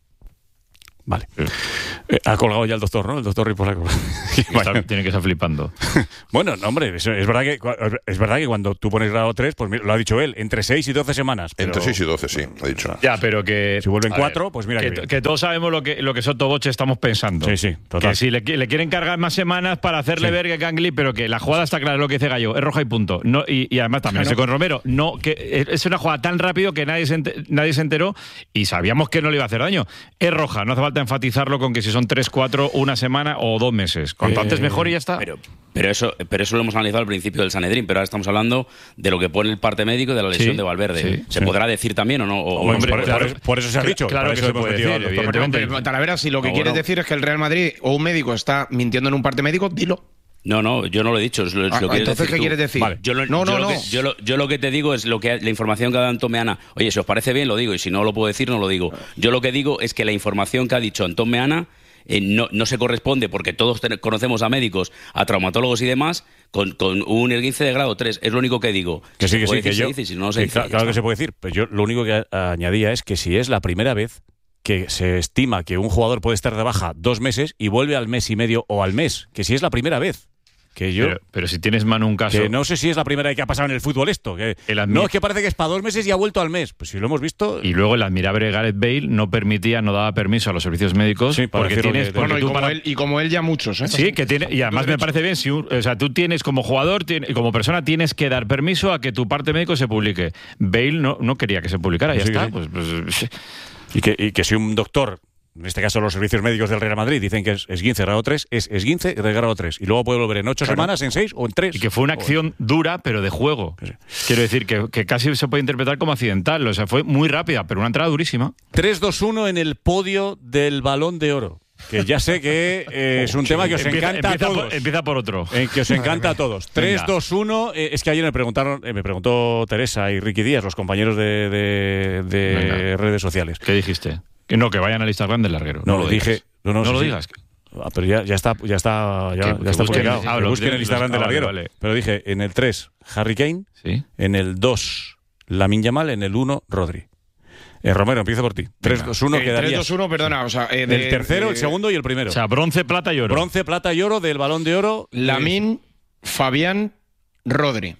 Vale. Eh, ha colgado ya el doctor, ¿no? El doctor Ripoll ha colgado. Está, tiene que estar flipando. Bueno, no, hombre, es, es, verdad que, es verdad que cuando tú pones grado tres, pues lo ha dicho él, entre seis y doce semanas. Pero... Entre seis y doce, sí, ha dicho. Ya, pero que... Si vuelven cuatro, pues mira que, que, que todos sabemos lo que, lo que Sotoboche estamos pensando. Sí, sí, total. Que si le, le quieren cargar más semanas para hacerle sí. ver que Canning Lee, pero que la jugada está clara, es lo que dice Gallo, es roja y punto. No, y, y además también Claro. ese con Romero, no, que es una jugada tan rápido que nadie se, enter, nadie se enteró y sabíamos que no le iba a hacer daño. Es roja, no hace falta enfatizarlo con que si son tres, cuatro, una semana o dos meses. Cuanto Eh, antes mejor y ya está. Pero, pero, eso, pero eso lo hemos analizado al principio del Sanedrín, pero ahora estamos hablando de lo que pone el parte médico de la lesión Sí, de Valverde. sí, ¿Se sí. podrá decir también o no? O, Hombre, o- por, claro, por- por eso se ha dicho. claro por que eso se hemos puede metido decir, al doctor. evidentemente. Pero, Talavera, si lo que No, quieres bueno. decir es que el Real Madrid o un médico está mintiendo en un parte médico, dilo. No, no, yo no lo he dicho. Es lo, es Ah, lo quieres entonces, decir ¿qué tú. quieres decir? Vale. Yo lo, No, no, yo lo no. que, yo, lo, yo lo que te digo es lo que la información que ha dado Antón Meana. Oye, si os parece bien, lo digo, y si no lo puedo decir, no lo digo. Yo lo que digo es que la información que ha dicho Antón Meana eh, no, no se corresponde, porque todos ten, conocemos a médicos, a traumatólogos y demás, con, con un esguince de grado tres. Es lo único que digo. Que sí, que puede sí, que decir, yo. se dice, y si no, no se sí, dice, claro ya claro que está. se puede decir, pero yo lo único que a- añadía es que si es la primera vez que se estima que un jugador puede estar de baja dos meses y vuelve al mes y medio o al mes, que si es la primera vez. Que yo, Pero, pero si tienes, Manu, un caso... que no sé si es la primera vez que ha pasado en el fútbol esto. Que El admi- no, es que parece que es para dos meses y ha vuelto al mes. Pues si lo hemos visto. Y luego el admirable Gareth Bale no permitía, no daba permiso a los servicios médicos Sí, para porque decirlo tienes... que- porque Bueno, y tú como, para- él, y como él ya muchos, ¿eh? Sí, que tiene, y además me parece bien, si un- o sea, tú tienes como jugador tiene- y como persona tienes que dar permiso a que tu parte médico se publique. Bale no, no quería que se publicara, ya Sí, está. sí. Pues, pues, Y que, y que si un doctor, en este caso los servicios médicos del Real Madrid, dicen que es esguince grado tres, es esguince de grado tres. Y luego puede volver en ocho Claro. semanas, en seis o en tres. y que fue una acción dura, pero de juego. Quiero decir que, que casi se puede interpretar como accidental. O sea, fue muy rápida, pero una entrada durísima. tres dos uno en el podio del Balón de Oro. Que ya sé que eh, es un tema que os Empieza- encanta empieza a por- todos. empieza por otro. Eh, que os encanta a todos. tres Venga. dos uno. Eh, es que ayer me preguntaron, eh, me preguntó Teresa y Ricky Díaz, los compañeros de, de- de Venga. redes sociales. ¿Qué dijiste? Que no, que vayan a lista grande, larguero. No, lo lo digas. dije. No, no, No sí, lo sí. digas. Ah, pero ya, ya está, ya está, ya, Que- ya que está busquen- publicado. ah, Que lo busquen tienen- el Instagram de ah, vale, larguero. vale. Pero dije, en el tres, Harry Kane. Sí. En el dos, Lamine Yamal. En el uno, Rodri. Eh, Romero, empiezo por ti. tres dos uno Eh, tres quedaría. dos uno, perdona, o sea, eh, de- El tercero, de- el segundo y el primero. O sea, bronce, plata y oro. Bronce, plata y oro del Balón de Oro. Lamine, Fabián, Rodri.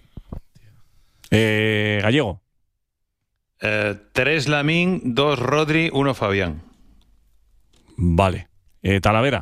Eh, Gallego. Eh, tres Lamín, dos Rodri, uno Fabián. Vale. Eh, Talavera.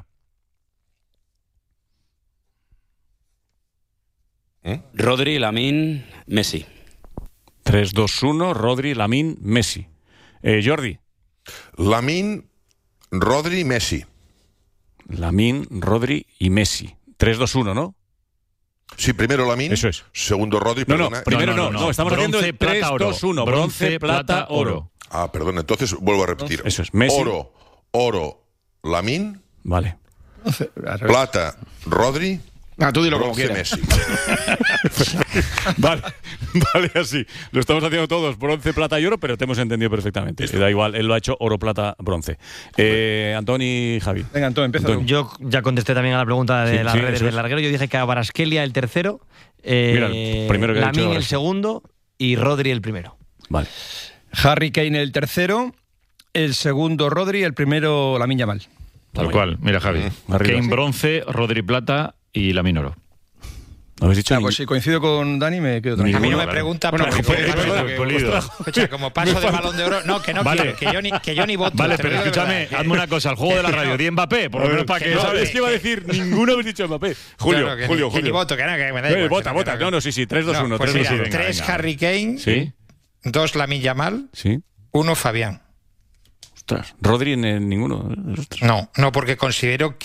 Rodri, Lamine, Messi. tres dos uno, Rodri, Lamine, Messi. Eh, Jordi. Lamín, Rodri, Messi. Lamine, Rodri y Messi. tres dos uno, ¿no? Sí, primero Lamín. Eso es. Segundo Rodri, No, no, perdona. primero no, no, estamos haciendo el tres dos uno. Bronce, plata, oro. Ah, perdón, entonces vuelvo a repetir. Eso es, Messi. Oro, oro, Lamín. Vale. Plata, Rodri. Ah, tú dilo como bronce, quieras. Messi. Vale, vale, así. Lo estamos haciendo todos, bronce, plata y oro, pero te hemos entendido perfectamente. Da igual, él lo ha hecho oro, plata, bronce. Eh, Antoni y Javi. Venga, Antón, empieza tú. Yo ya contesté también a la pregunta de Sí, las sí, redes eso del es. larguero. Yo dije que a Baraskelia el tercero, eh, Mira, el primero que ha dicho Lamine el Baraskelia. segundo y Rodri el primero. Vale. Harry Kane el tercero, el segundo Rodri, el primero Lamine Yamal. Tal cual. Mira, Javi. Arriba. Kane bronce, Rodri plata y Lamine oro. ¿No habéis dicho Ah, ningún- pues si coincido con Dani, me quedo tranquilo. A mí no me Claro. pregunta, Bueno, pero pues, porque- pues, porque- pues, Polido. escucha, como paso de Balón de Oro, no, que no Vale. quiero, que yo ni, que yo ni voto. Vale, te pero lo digo de escúchame, verdad, que- hazme una cosa, el juego de la radio, di Mbappé, por lo menos para que, no, ¿sabes? Es que iba a decir, ninguno habéis dicho Mbappé. Julio, Claro, que Julio, ni- que ni Julio. voto, que no, que me da Eh, igual, vota, que vota. no- No, no, sí, sí, tres dos uno. No, pues tres dos mira, uno. tres venga. Harry Kane, Sí, dos Lamine Yamal, sí. uno Fabián. Ostras, Rodri en el ninguno. Ostras. No, no, porque considero que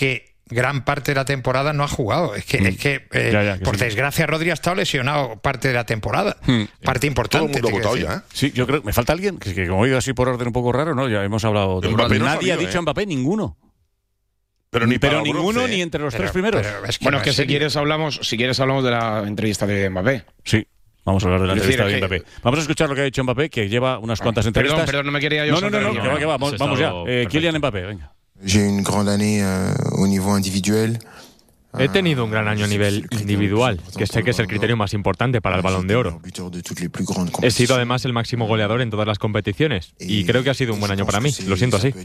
gran parte de la temporada no ha jugado. Es que, mm. es que, eh, ya, ya, que por sí. desgracia, Rodri ha estado lesionado parte de la temporada. Mm. Parte importante. Todo el mundo ha votado ya, ¿eh? Sí, yo creo que me falta alguien, que, que como he ido así por orden un poco raro, ¿no? Ya hemos hablado de Mbappé. No nadie sabía, ha dicho ¿eh? Mbappé, ninguno. Pero, ni pero para ninguno bronce, ni entre los pero, tres primeros. Pero es que bueno, no es que si quieres hablamos, si quieres hablamos de la entrevista de Mbappé. Sí. Vamos a hablar de la es entrevista decir, de Mbappé. Que... Vamos a escuchar lo que ha dicho Mbappé, que lleva unas cuantas ah, entrevistas. Perdón, perdón, no me quería yo. No, no, no, no, que va, que va. Vamos, vamos ya. Eh, Kylian Mbappé, venga. J'ai une grande année euh, au niveau individuel. He tenido un gran año a nivel individual, que sé que es el criterio más importante para el Balón de Oro. He sido además el máximo goleador en todas las competiciones y creo que ha sido un buen año para mí. Lo siento así.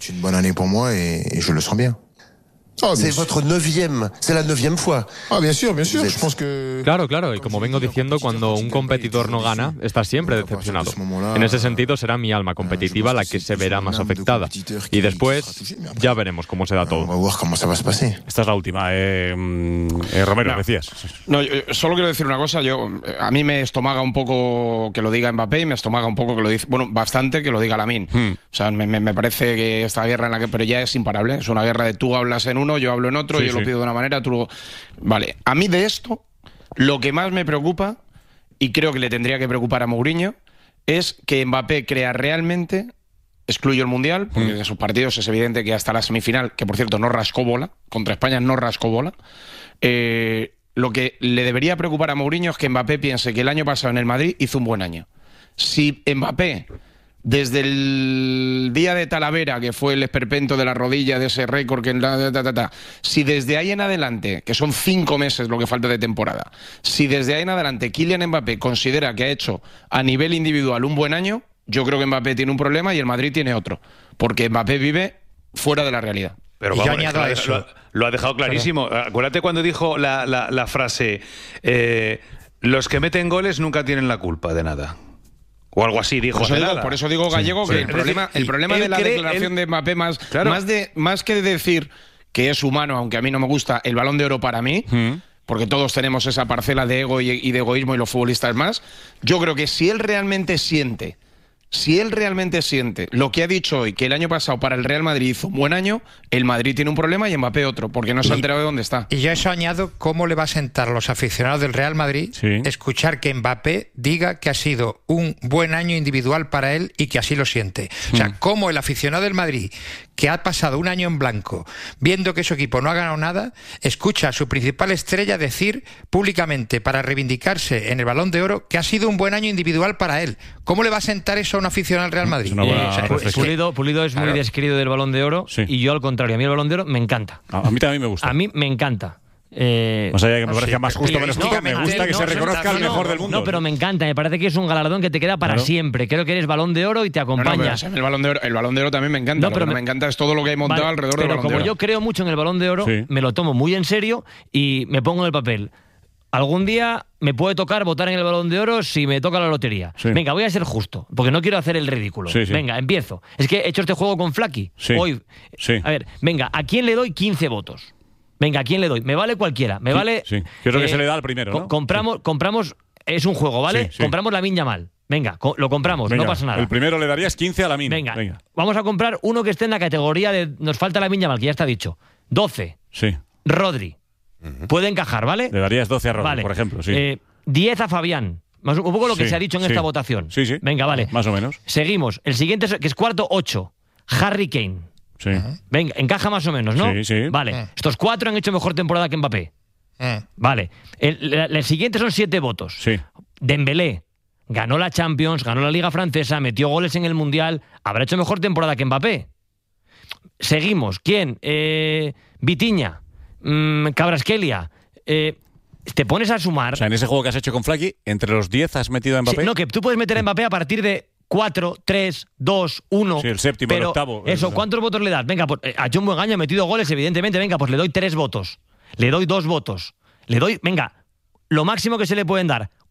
Oh, c'est votre neuvième, c'est la neuvième fois. Ah, bien sûr, bien sûr. Je pense que... Claro, claro, y como vengo diciendo, cuando un competidor no gana, está siempre decepcionado. En ese sentido, será mi alma competitiva la que se verá más afectada. Y después, ya veremos cómo se da todo. Esta es la última. Eh, eh, Romero, no, decías. No, yo solo quiero decir una cosa. Yo, a mí me estomaga un poco que lo diga Mbappé y me estomaga un poco que lo dice, bueno, bastante que lo diga Lamine. Hmm. O sea, me, me parece que esta guerra en la que, pero ya es imparable. Es una guerra de tú hablas en uno, yo hablo en otro, sí, yo sí. lo pido de una manera, tú lo... Vale, a mí de esto, lo que más me preocupa, y creo que le tendría que preocupar a Mourinho, es que Mbappé crea realmente, excluyo el Mundial, porque mm. en sus partidos es evidente que hasta la semifinal, que por cierto no rascó bola, contra España no rascó bola, eh, lo que le debería preocupar a Mourinho es que Mbappé piense que el año pasado en el Madrid hizo un buen año. Si Mbappé... Desde el día de Talavera, que fue el esperpento de la rodilla, de ese récord, que ta, ta, ta, ta, si desde ahí en adelante, que son cinco meses lo que falta de temporada, si desde ahí en adelante Kylian Mbappé considera que ha hecho a nivel individual un buen año, yo creo que Mbappé tiene un problema y el Madrid tiene otro, porque Mbappé vive fuera de la realidad. Pero vamos, añado a eso. Lo, lo ha dejado clarísimo. Pero... Acuérdate cuando dijo la, la, la frase, eh, los que meten goles nunca tienen la culpa de nada. O algo así, dijo. Por eso digo, por eso digo Gallego, sí, que sí. el problema, el problema de la cree, declaración él... de Mbappé, más, claro. más, de, más que de decir que es humano, aunque a mí no me gusta, el Balón de Oro para mí, mm. porque todos tenemos esa parcela de ego y, y de egoísmo y los futbolistas más, yo creo que si él realmente siente, si él realmente siente lo que ha dicho hoy, que el año pasado para el Real Madrid hizo un buen año, el Madrid tiene un problema y Mbappé otro, porque no se ha enterado de dónde está. Y yo eso añado, ¿cómo le va a sentar a los aficionados del Real Madrid sí. escuchar que Mbappé diga que ha sido un buen año individual para él y que así lo siente? O sea, cómo el aficionado del Madrid, que ha pasado un año en blanco, viendo que su equipo no ha ganado nada, escucha a su principal estrella decir públicamente, para reivindicarse en el Balón de Oro, que ha sido un buen año individual para él. ¿Cómo le va a sentar eso a un aficionado al Real Madrid? Eh, o sea, Pulido, Pulido es claro. muy desquerido del Balón de Oro sí. y yo al contrario, a mí el Balón de Oro me encanta. A, a mí también me gusta. A mí me encanta. Eh, o sea, que me parezca sí, más justo, menos justo, no, me gusta no, que no, se reconozca al no, mejor del mundo. No, pero me encanta, me parece que es un galardón que te queda para claro. siempre. Creo que eres Balón de Oro y te acompaña. No, no, pero el, balón de oro, el Balón de Oro también me encanta. No, pero lo que me, me encanta es todo lo que hay montado vale, alrededor del Balón de Oro. Pero como yo creo mucho en el Balón de Oro, sí. me lo tomo muy en serio y me pongo en el papel. Algún día me puede tocar votar en el Balón de Oro si me toca la lotería. Sí. Venga, voy a ser justo, porque no quiero hacer el ridículo. Sí, sí. Venga, empiezo. Es que he hecho este juego con Flaky. Sí. Hoy. Sí. A ver, venga, ¿a quién le doy quince votos? Venga, ¿a quién le doy? Me vale cualquiera. Me sí, vale. Sí, que es lo eh, que se le da al primero, ¿no? Compramos, sí. compramos. Es un juego, ¿vale? Sí, sí. Compramos Lamine Yamal. Venga, co lo compramos, venga, no pasa nada. El primero le darías quince a Lamine. Venga, venga, vamos a comprar uno que esté en la categoría de. Nos falta Lamine Yamal, que ya está dicho. doce. Sí. Rodri. Uh-huh. Puede encajar, ¿vale? Le darías doce a Rodri, vale. por ejemplo, sí. Eh, diez a Fabián. Más, un poco lo que sí, se ha dicho en sí. esta votación. Sí, sí. Venga, vale. Más o menos. Seguimos. El siguiente, que es cuarto, ocho. Harry Kane. Sí. Uh-huh. Venga, encaja más o menos, ¿no? Sí, sí. Vale. Uh-huh. Estos cuatro han hecho mejor temporada que Mbappé. Uh-huh. Vale. El, el, el siguiente son siete votos. Sí. Dembélé. Ganó la Champions, ganó la Liga Francesa, metió goles en el Mundial. Habrá hecho mejor temporada que Mbappé. Seguimos. ¿Quién? Eh, Vitinha. Mm, Kvaratskhelia. Eh, te pones a sumar. O sea, en ese juego que has hecho con Flaky, entre los diez has metido a Mbappé. Sí, no, que tú puedes meter a Mbappé a partir de cuatro, tres, dos, uno. Sí, el séptimo, pero el octavo. Eso, ¿cuántos votos le das? Venga, pues, ha hecho un buen año, ha metido goles, evidentemente. Venga, pues le doy tres votos. Le doy dos votos. Le doy, venga, lo máximo que se le pueden dar,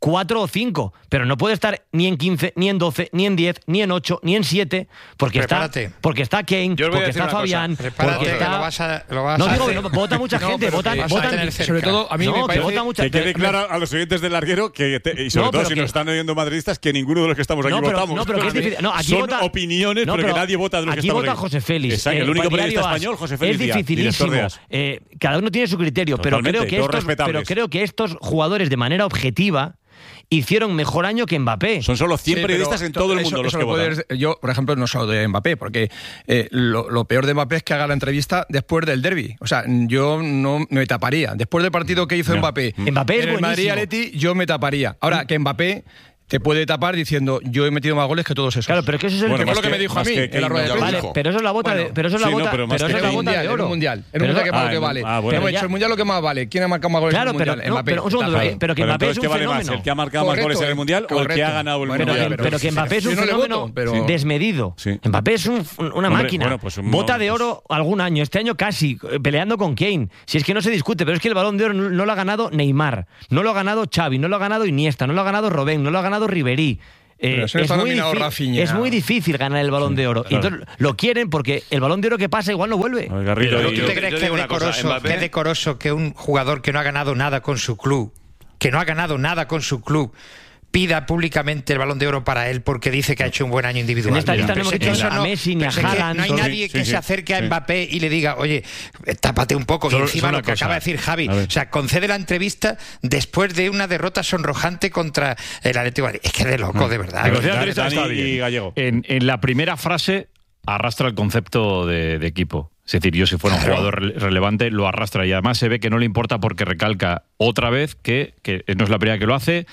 cuatro o cinco, pero no puede estar ni en quince, ni en doce, ni en diez, ni en ocho, ni en siete, porque Prepárate. está porque está Kane, porque está Fabián, porque está... Lo vas a, lo vas no a digo, hacer. no, vota mucha No, gente, pero votan, que votan vas a sobre todo a mí no, me parece que, vota mucha que quede gente. claro a los oyentes del larguero que te, y sobre No, todo pero si que- nos están oyendo madridistas que ninguno de los que estamos aquí No, pero- votamos. no, pero que es difícil. No, aquí Son vota- opiniones, No, pero, pero que nadie vota de los que aquí estamos vota aquí. José Félix. Exacto, eh, el único Diario periodista As. español, José Félix Es Díaz, director dificilísimo. de As. Eh, cada uno tiene su criterio, pero Totalmente, creo que todos estos, respetables. pero creo que estos jugadores de manera objetiva hicieron mejor año que Mbappé. Son solo cien Sí, pero periodistas en todo el eso- mundo los eso que lo puede- votan. Yo, por ejemplo, no solo de Mbappé, porque eh, lo, lo peor de Mbappé es que haga la entrevista después del derbi. O sea, yo no me taparía. Después del partido que hizo No. Mbappé, Mbappé es en el Madrid buenísimo. Atleti, yo me taparía. Ahora, que Mbappé te puede tapar diciendo yo he metido más goles que todos esos. Claro, pero que eso es el- que fue más lo que que- me dijo a más mí que en la rueda de Kane, prensa. vale, pero eso es la bota de- pero eso es la sí, bota- no, pero más eso que es la en un bota de mundial, oro. En un mundial, en un Pero mundial que eso- más lo ah, que en- vale. ah, bueno. Hemos Pero dicho el mundial lo que más vale. ¿Quién ha marcado más goles Claro, en el pero- mundial? no, Mbappé. pero un segundo, Está pero- claro. pero que Pero Mbappé entonces, es ¿qué un vale más? fenómeno. ¿El que ha marcado más Correcto, goles en el eh, Mundial o el que correcto. ha ganado el Bueno, Mundial? Pero, que, pero que Mbappé es un Yo no le fenómeno voto, pero- desmedido. Sí. Mbappé es un- una Hombre, máquina. bueno, pues un- Bota de pues- oro algún año. Este año casi, eh, peleando con Kane. Si es que no se discute, pero es que el Balón de Oro no, no lo ha ganado Neymar, no lo ha ganado Xavi, no lo ha ganado Iniesta, no lo ha ganado Robben, no lo ha ganado Ribery. Eh, Pero eso no es, está muy nominado difí- Rafinha. es muy difícil ganar el Balón de Oro. claro. Y entonces lo quieren porque el Balón de Oro que pasa igual no vuelve. Garrido, ¿Tú y- te yo- crees yo que es digo una cosa, decoroso, Mbappé- que es decoroso que un jugador que no ha ganado nada con su club, que no ha ganado nada con su club, pida públicamente el Balón de Oro para él porque dice que ha hecho un buen año individual? En esta lista Pero no hemos es que dicho eso a Messi ni a pero es que Haaland. No hay Sí, nadie sí, que sí, se acerque a sí. Mbappé y le diga, oye, tápate un poco. Solo- y encima solo lo una que cosa. acaba de decir Javi, A ver. o sea, concede la entrevista después de una derrota sonrojante contra el Atlético de Madrid. Es que de loco, de verdad. La conocida Dani- entrevista está Dani bien. y Gallego. En, en la primera frase arrastra el concepto de, de equipo. Es decir, yo si fuera un Claro. jugador rele- relevante lo arrastra y además se ve que no le importa porque recalca otra vez que, que no es la primera que lo hace,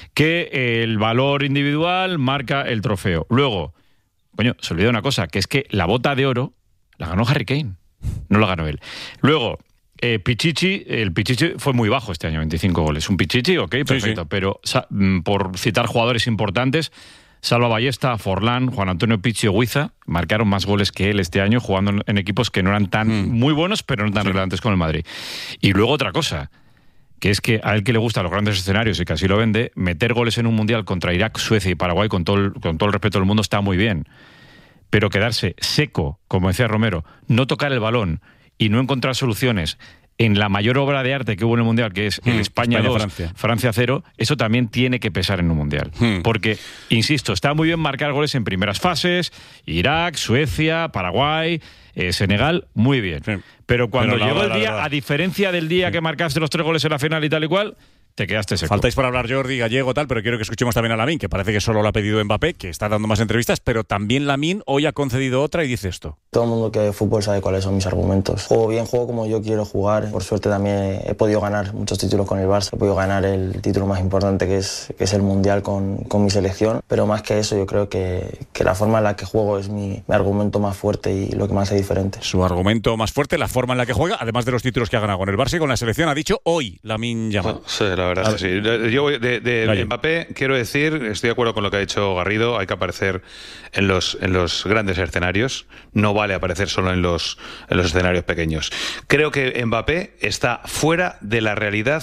que el valor individual marca el trofeo. Luego, coño, se olvida una cosa, que es que la bota de oro la ganó Harry Kane, no la ganó él. Luego, eh, Pichichi, el Pichichi fue muy bajo este año, veinticinco goles. Un Pichichi, ok, perfecto, sí. pero sa- mm, por citar jugadores importantes, Salva Ballesta, Forlán, Juan Antonio Pichi o Huiza marcaron más goles que él este año jugando en, en equipos que no eran tan Mm. muy buenos, pero no tan relevantes como el Madrid. Y luego otra cosa, que es que a él que le gustan los grandes escenarios y que así lo vende, meter goles en un Mundial contra Irak, Suecia y Paraguay, con todo el, con todo el respeto del mundo, está muy bien. Pero quedarse seco, como decía Romero, no tocar el balón y no encontrar soluciones en la mayor obra de arte que hubo en el Mundial, que es el Mm, España dos, España-Francia. Francia cero, eso también tiene que pesar en un Mundial. Mm. Porque, insisto, está muy bien marcar goles en primeras fases, Irak, Suecia, Paraguay, eh, Senegal, muy bien. Sí. Pero cuando Pero la llegó hora el de la día, verdad. a diferencia del día que marcaste los tres goles en la final y tal y cual, te quedaste seco. Faltáis por hablar Jordi, Gallego, tal, pero quiero que escuchemos también a Lamine, que parece que solo lo ha pedido Mbappé, que está dando más entrevistas, pero también Lamine hoy ha concedido otra y dice esto. Todo el mundo que ve fútbol sabe cuáles son mis argumentos. Juego bien, juego como yo quiero jugar. Por suerte también he podido ganar muchos títulos con el Barça. He podido ganar el título más importante que es, que es el Mundial con, con mi selección. Pero más que eso yo creo que, que la forma en la que juego es mi, mi argumento más fuerte y lo que me hace diferente. Su argumento más fuerte, la forma en la que juega, además de los títulos que ha ganado con el Barça y con la selección, ha dicho hoy Lamine Yamal. Sí, la verdad es que sí. Yo voy de, de Gallo. Mbappé quiero decir, estoy de acuerdo con lo que ha dicho Garrido, hay que aparecer en los, en los grandes escenarios, no vale aparecer solo en los, en los escenarios pequeños. Creo que Mbappé está fuera de la realidad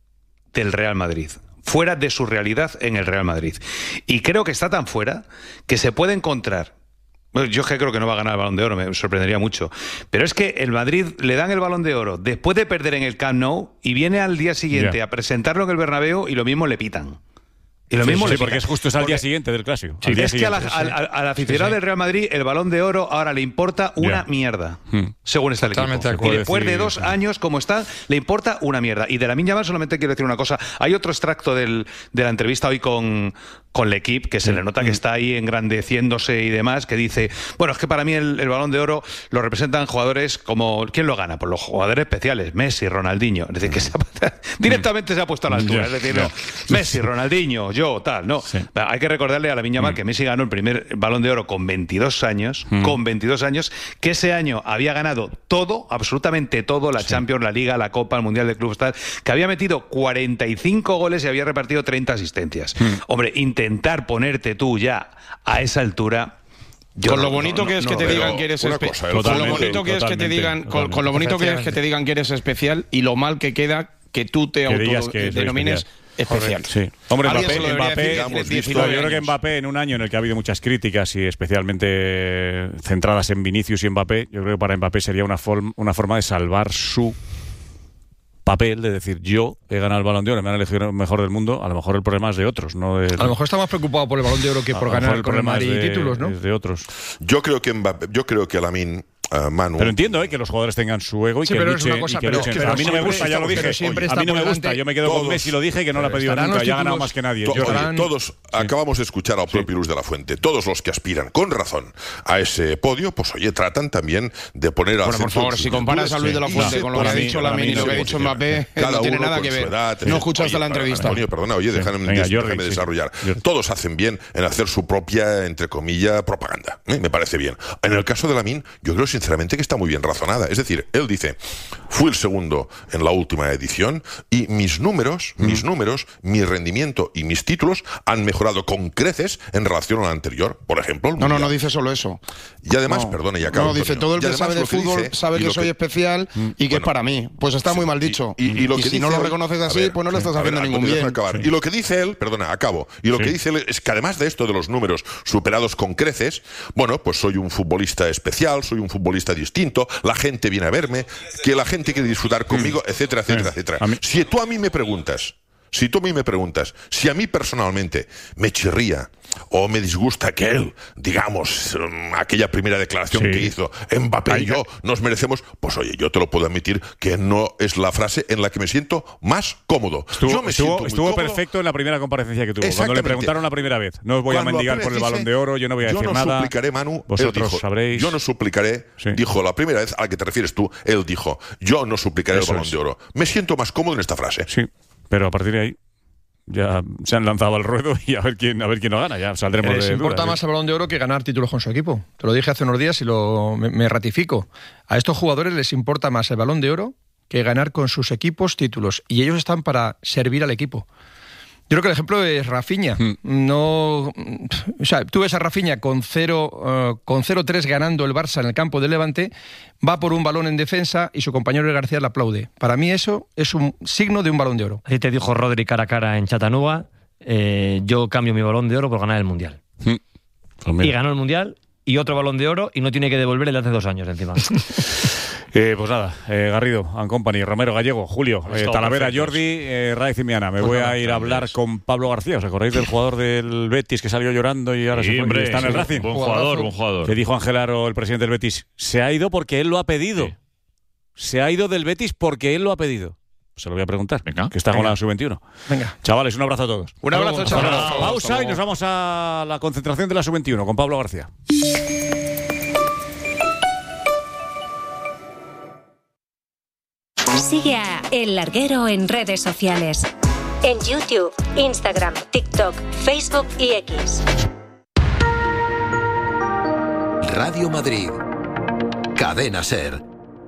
del Real Madrid. Fuera de su realidad en el Real Madrid. Y creo que está tan fuera que se puede encontrar. Bueno, yo es que creo que no va a ganar el Balón de Oro, me sorprendería mucho. Pero es que el Madrid le dan el Balón de Oro después de perder en el Camp Nou y viene al día siguiente Ya. a presentarlo en el Bernabéu y lo mismo le pitan. Y lo Sí, mismo sí, le porque pitan. es justo es al Porque día siguiente del clásico. Sí, Al día es que a la- siguiente. al, al- al aficionado Sí, sí. del Real Madrid el Balón de Oro ahora le importa una Ya. mierda, Hmm. según está el Totalmente equipo. de Y acuerdo. después de decir, dos sí. años como está, le importa una mierda. Y de Lamine Yamal solamente quiero decir una cosa. Hay otro extracto del, de la entrevista hoy con, con L'Equipe, que se le nota que está ahí engrandeciéndose y demás, que dice, bueno, es que para mí el, el Balón de Oro lo representan jugadores como... ¿Quién lo gana? Pues los jugadores especiales, Messi, Ronaldinho. Es decir, que se ha- directamente se ha puesto a la altura. Ya, Es decir, ya. no, Messi, Ronaldinho, yo, tal, no. Sí. Hay que recordarle a Lamine Yamal que Messi ganó el primer Balón de Oro con veintidós años, Mm. con veintidós años, que ese año había ganado todo, absolutamente todo, la Champions, la Liga, la Copa, el Mundial de Clubes, tal, que había metido cuarenta y cinco goles y había repartido treinta asistencias. Mm. Hombre, intentar ponerte tú ya a esa altura... yo Con no- lo bonito no- que es no que lo te veo. digan que eres una espe- cosa, con lo totalmente, bonito que es que te totalmente, digan con, totalmente. con lo bonito que es que te digan que eres especial y lo mal que queda que tú te Que digas que soy autodenomines especial. especial. Sí. Hombre, Alguien Mbappé, se lo debería Mbappé, decir, Mbappé diecinueve yo creo que años. Mbappé en un año en el que ha habido muchas críticas y especialmente centradas en Vinicius y Mbappé, yo creo que para Mbappé sería una, form, una forma de salvar su papel, de decir, yo he ganado el Balón de Oro, me han elegido el mejor del mundo. A lo mejor el problema es de otros, no de... A lo mejor está más preocupado por el Balón de Oro que por ganar con el Madrid de, títulos, ¿no? Es de otros. Yo creo que Mbappé, yo creo que Lamine Uh, Manu. Pero entiendo eh, que los jugadores tengan su ego y sí, que pero luchen. Es una cosa, y que pero, luchen. pero a mí no me gusta, ya lo dije. A mí no me gusta, yo me quedo todos, con Messi, lo dije, que no lo ha pedido nunca, ya ha ganado más que nadie. To, yo, oye, todos sí. acabamos de escuchar al propio sí. Luis de la Fuente. Todos los que aspiran con razón a ese podio, pues oye, tratan también de poner al bueno, por favor, si comparas a Luis de la Fuente sí. con lo que ha dicho Lamine y lo que ha dicho Mbappé, no tiene nada que ver. No escuchaste la entrevista. Antonio, perdona, oye, déjame desarrollar. Todos hacen bien en hacer su propia, entre comillas, propaganda. Me parece bien. En el caso de Lamine, yo creo sinceramente que está muy bien razonada. Es decir, él dice, fui el segundo en la última edición y mis números, mm. mis números, mi rendimiento y mis títulos han mejorado con creces en relación al anterior, por ejemplo. No, no, no dice solo eso. Y además, no, perdone, y acabo. No, dice, todo el que sabe de fútbol dice, sabe que, que soy que, especial y que bueno, es para mí. Pues está sí, muy mal dicho. Y, y, y, lo y que si no lo reconoces así, ver, pues no le estás sí, haciendo ver, ningún bien. Acabar. Sí. Y lo que dice él, perdona, acabo. Y lo sí. que dice él es que además de esto de los números superados con creces, bueno, pues soy un futbolista especial, soy un futbolista distinto, la gente viene a verme, que la gente quiere disfrutar conmigo, etcétera, etcétera, etcétera. Si tú a mí me preguntas, si tú a mí me preguntas, si a mí personalmente me chirría o me disgusta que él, digamos, aquella primera declaración sí. que hizo, Mbappé y yo nos merecemos, pues oye, yo te lo puedo admitir que no es la frase en la que me siento más cómodo. Estuvo, yo me estuvo, siento muy estuvo cómodo. perfecto en la primera comparecencia que tuvo, cuando le preguntaron la primera vez. No os voy cuando a mendigar por el Balón de Oro, yo no voy a decir yo no nada. Suplicaré, Manu, vosotros dijo, sabréis. Yo no suplicaré, sí. dijo la primera vez a la que te refieres tú, él dijo, yo no suplicaré Eso el Balón es. de Oro. Me siento más cómodo en esta frase. Sí, pero a partir de ahí ya se han lanzado al ruedo y a ver quién a ver quién lo gana. Ya saldremos Les de importa dudas, más ¿sí? el Balón de Oro que ganar títulos con su equipo. Te lo dije hace unos días y lo, me, me ratifico. A estos jugadores les importa más el Balón de Oro que ganar con sus equipos títulos. Y ellos están para servir al equipo. Yo creo que el ejemplo es Rafinha. Hmm. No, o sea, tú ves a Rafinha con cero uh, con cero tres ganando el Barça en el campo del Levante, va por un balón en defensa y su compañero García le aplaude. Para mí eso es un signo de un Balón de Oro. Así te dijo Rodri cara a cara en Chattanooga, eh, yo cambio mi Balón de Oro por ganar el Mundial. Hmm. Pues y ganó el Mundial y otro Balón de Oro y no tiene que devolver el de hace dos años encima. Eh, pues nada, eh, Garrido, and Company, Romero, Gallego, Julio, eh, Talavera, perfectos. Jordi, eh, Raez y Miana. Me pues voy nada, a ir a hablar es. con Pablo García. ¿Os acordáis del jugador del Betis que salió llorando y ahora sí, se fue, está en el sí, Racing? Buen jugador, buen jugador. Que dijo Ángel Aro, el presidente del Betis, se ha ido porque él lo ha pedido. Sí. Se ha ido del Betis porque él lo ha pedido. Se lo voy a preguntar, Venga. que está Venga. con la sub veintiuno. Venga. Chavales, un abrazo a todos. Un abrazo, chavales. Pausa y nos vamos a la concentración de la sub veintiuno con Pablo García. Sigue a El Larguero en redes sociales. En YouTube, Instagram, TikTok, Facebook y X. Radio Madrid. Cadena SER.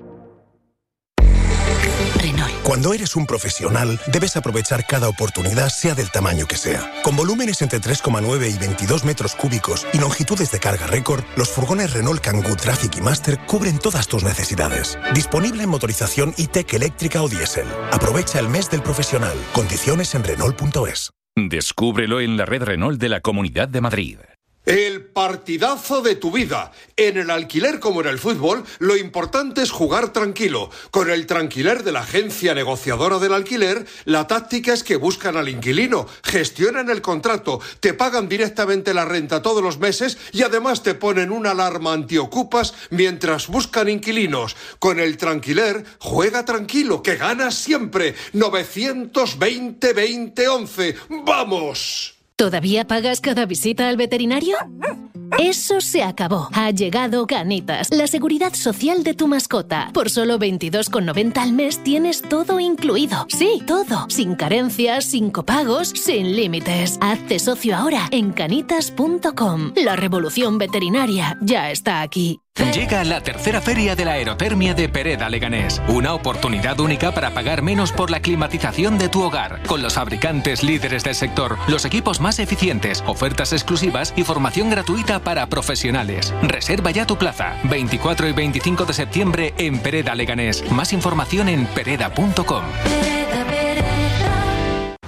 Renault. Cuando eres un profesional, debes aprovechar cada oportunidad, sea del tamaño que sea. Con volúmenes entre tres coma nueve y veintidós metros cúbicos y longitudes de carga récord, los furgones Renault Kangoo Traffic y Master cubren todas tus necesidades. Disponible en motorización e-tech eléctrica o diésel. Aprovecha el mes del profesional. Condiciones en Renault punto es. Descúbrelo en la red Renault de la Comunidad de Madrid. El partidazo de tu vida. En el alquiler como en el fútbol, lo importante es jugar tranquilo. Con el Tranquiler de la agencia negociadora del alquiler, la táctica es que buscan al inquilino, gestionan el contrato, te pagan directamente la renta todos los meses y además te ponen una alarma antiocupas mientras buscan inquilinos. Con el Tranquiler, juega tranquilo, que ganas siempre. novecientos veinte veinte once. ¡Vamos! ¿Todavía pagas cada visita al veterinario? Eso se acabó. Ha llegado Canitas, la seguridad social de tu mascota. Por solo veintidós con noventa al mes tienes todo incluido. Sí, todo. Sin carencias, sin copagos, sin límites. Hazte socio ahora en canitas punto com. La revolución veterinaria ya está aquí. Llega la tercera feria de la aerotermia de Pereda Leganés. Una oportunidad única para pagar menos por la climatización de tu hogar. Con los fabricantes líderes del sector, los equipos más eficientes, ofertas exclusivas y formación gratuita para profesionales. Reserva ya tu plaza. veinticuatro y veinticinco de septiembre en Pereda Leganés. Más información en pereda punto com. Uf,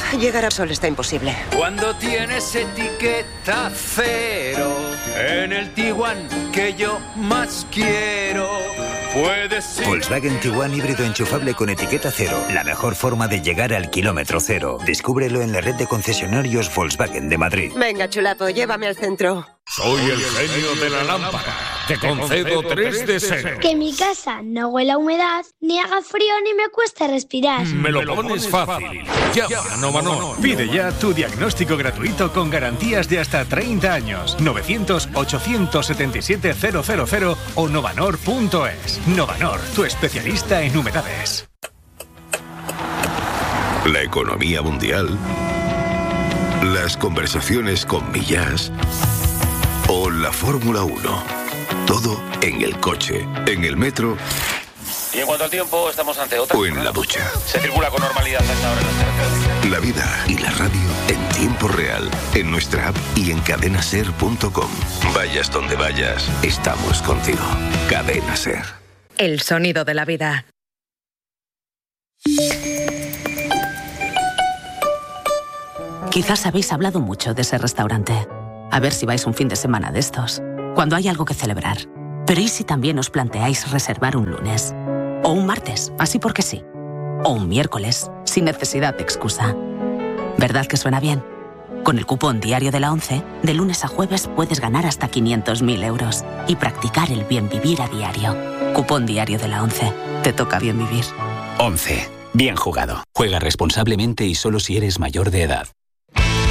llegar a Sol está imposible. Cuando tienes etiqueta cero en el Tiguan que yo más quiero, puedes ir... Volkswagen Tiguan híbrido enchufable con etiqueta cero. La mejor forma de llegar al kilómetro cero. Descúbrelo en la red de concesionarios Volkswagen de Madrid. Venga, chulapo, llévame al centro. Soy el genio de la lámpara. Te concedo tres deseos. Que mi casa no huela a humedad, ni haga frío, ni me cueste respirar. Me lo pones fácil. Llama a Novanor. Pide ya tu diagnóstico gratuito con garantías de hasta treinta años. novecientos, ochocientos setenta y siete, cero cero cero o novanor punto es. Novanor, tu especialista en humedades. La economía mundial, las conversaciones con Millás o la Fórmula uno. Todo en el coche, en el metro. Y en cuanto al tiempo, estamos ante otra. O en la ducha. Se circula con normalidad a esta hora en las carreteras. La vida y la radio en tiempo real, en nuestra app y en cadena ser punto com. Vayas donde vayas, estamos contigo. Cadena Ser. El sonido de la vida. Quizás habéis hablado mucho de ese restaurante. A ver si vais un fin de semana de estos, cuando hay algo que celebrar. Pero ¿y si también os planteáis reservar un lunes? O un martes, así porque sí. O un miércoles, sin necesidad de excusa. ¿Verdad que suena bien? Con el cupón diario de la ONCE, de lunes a jueves puedes ganar hasta quinientos mil euros y practicar el bien vivir a diario. Cupón diario de la ONCE. Te toca bien vivir. ONCE. Bien jugado. Juega responsablemente y solo si eres mayor de edad.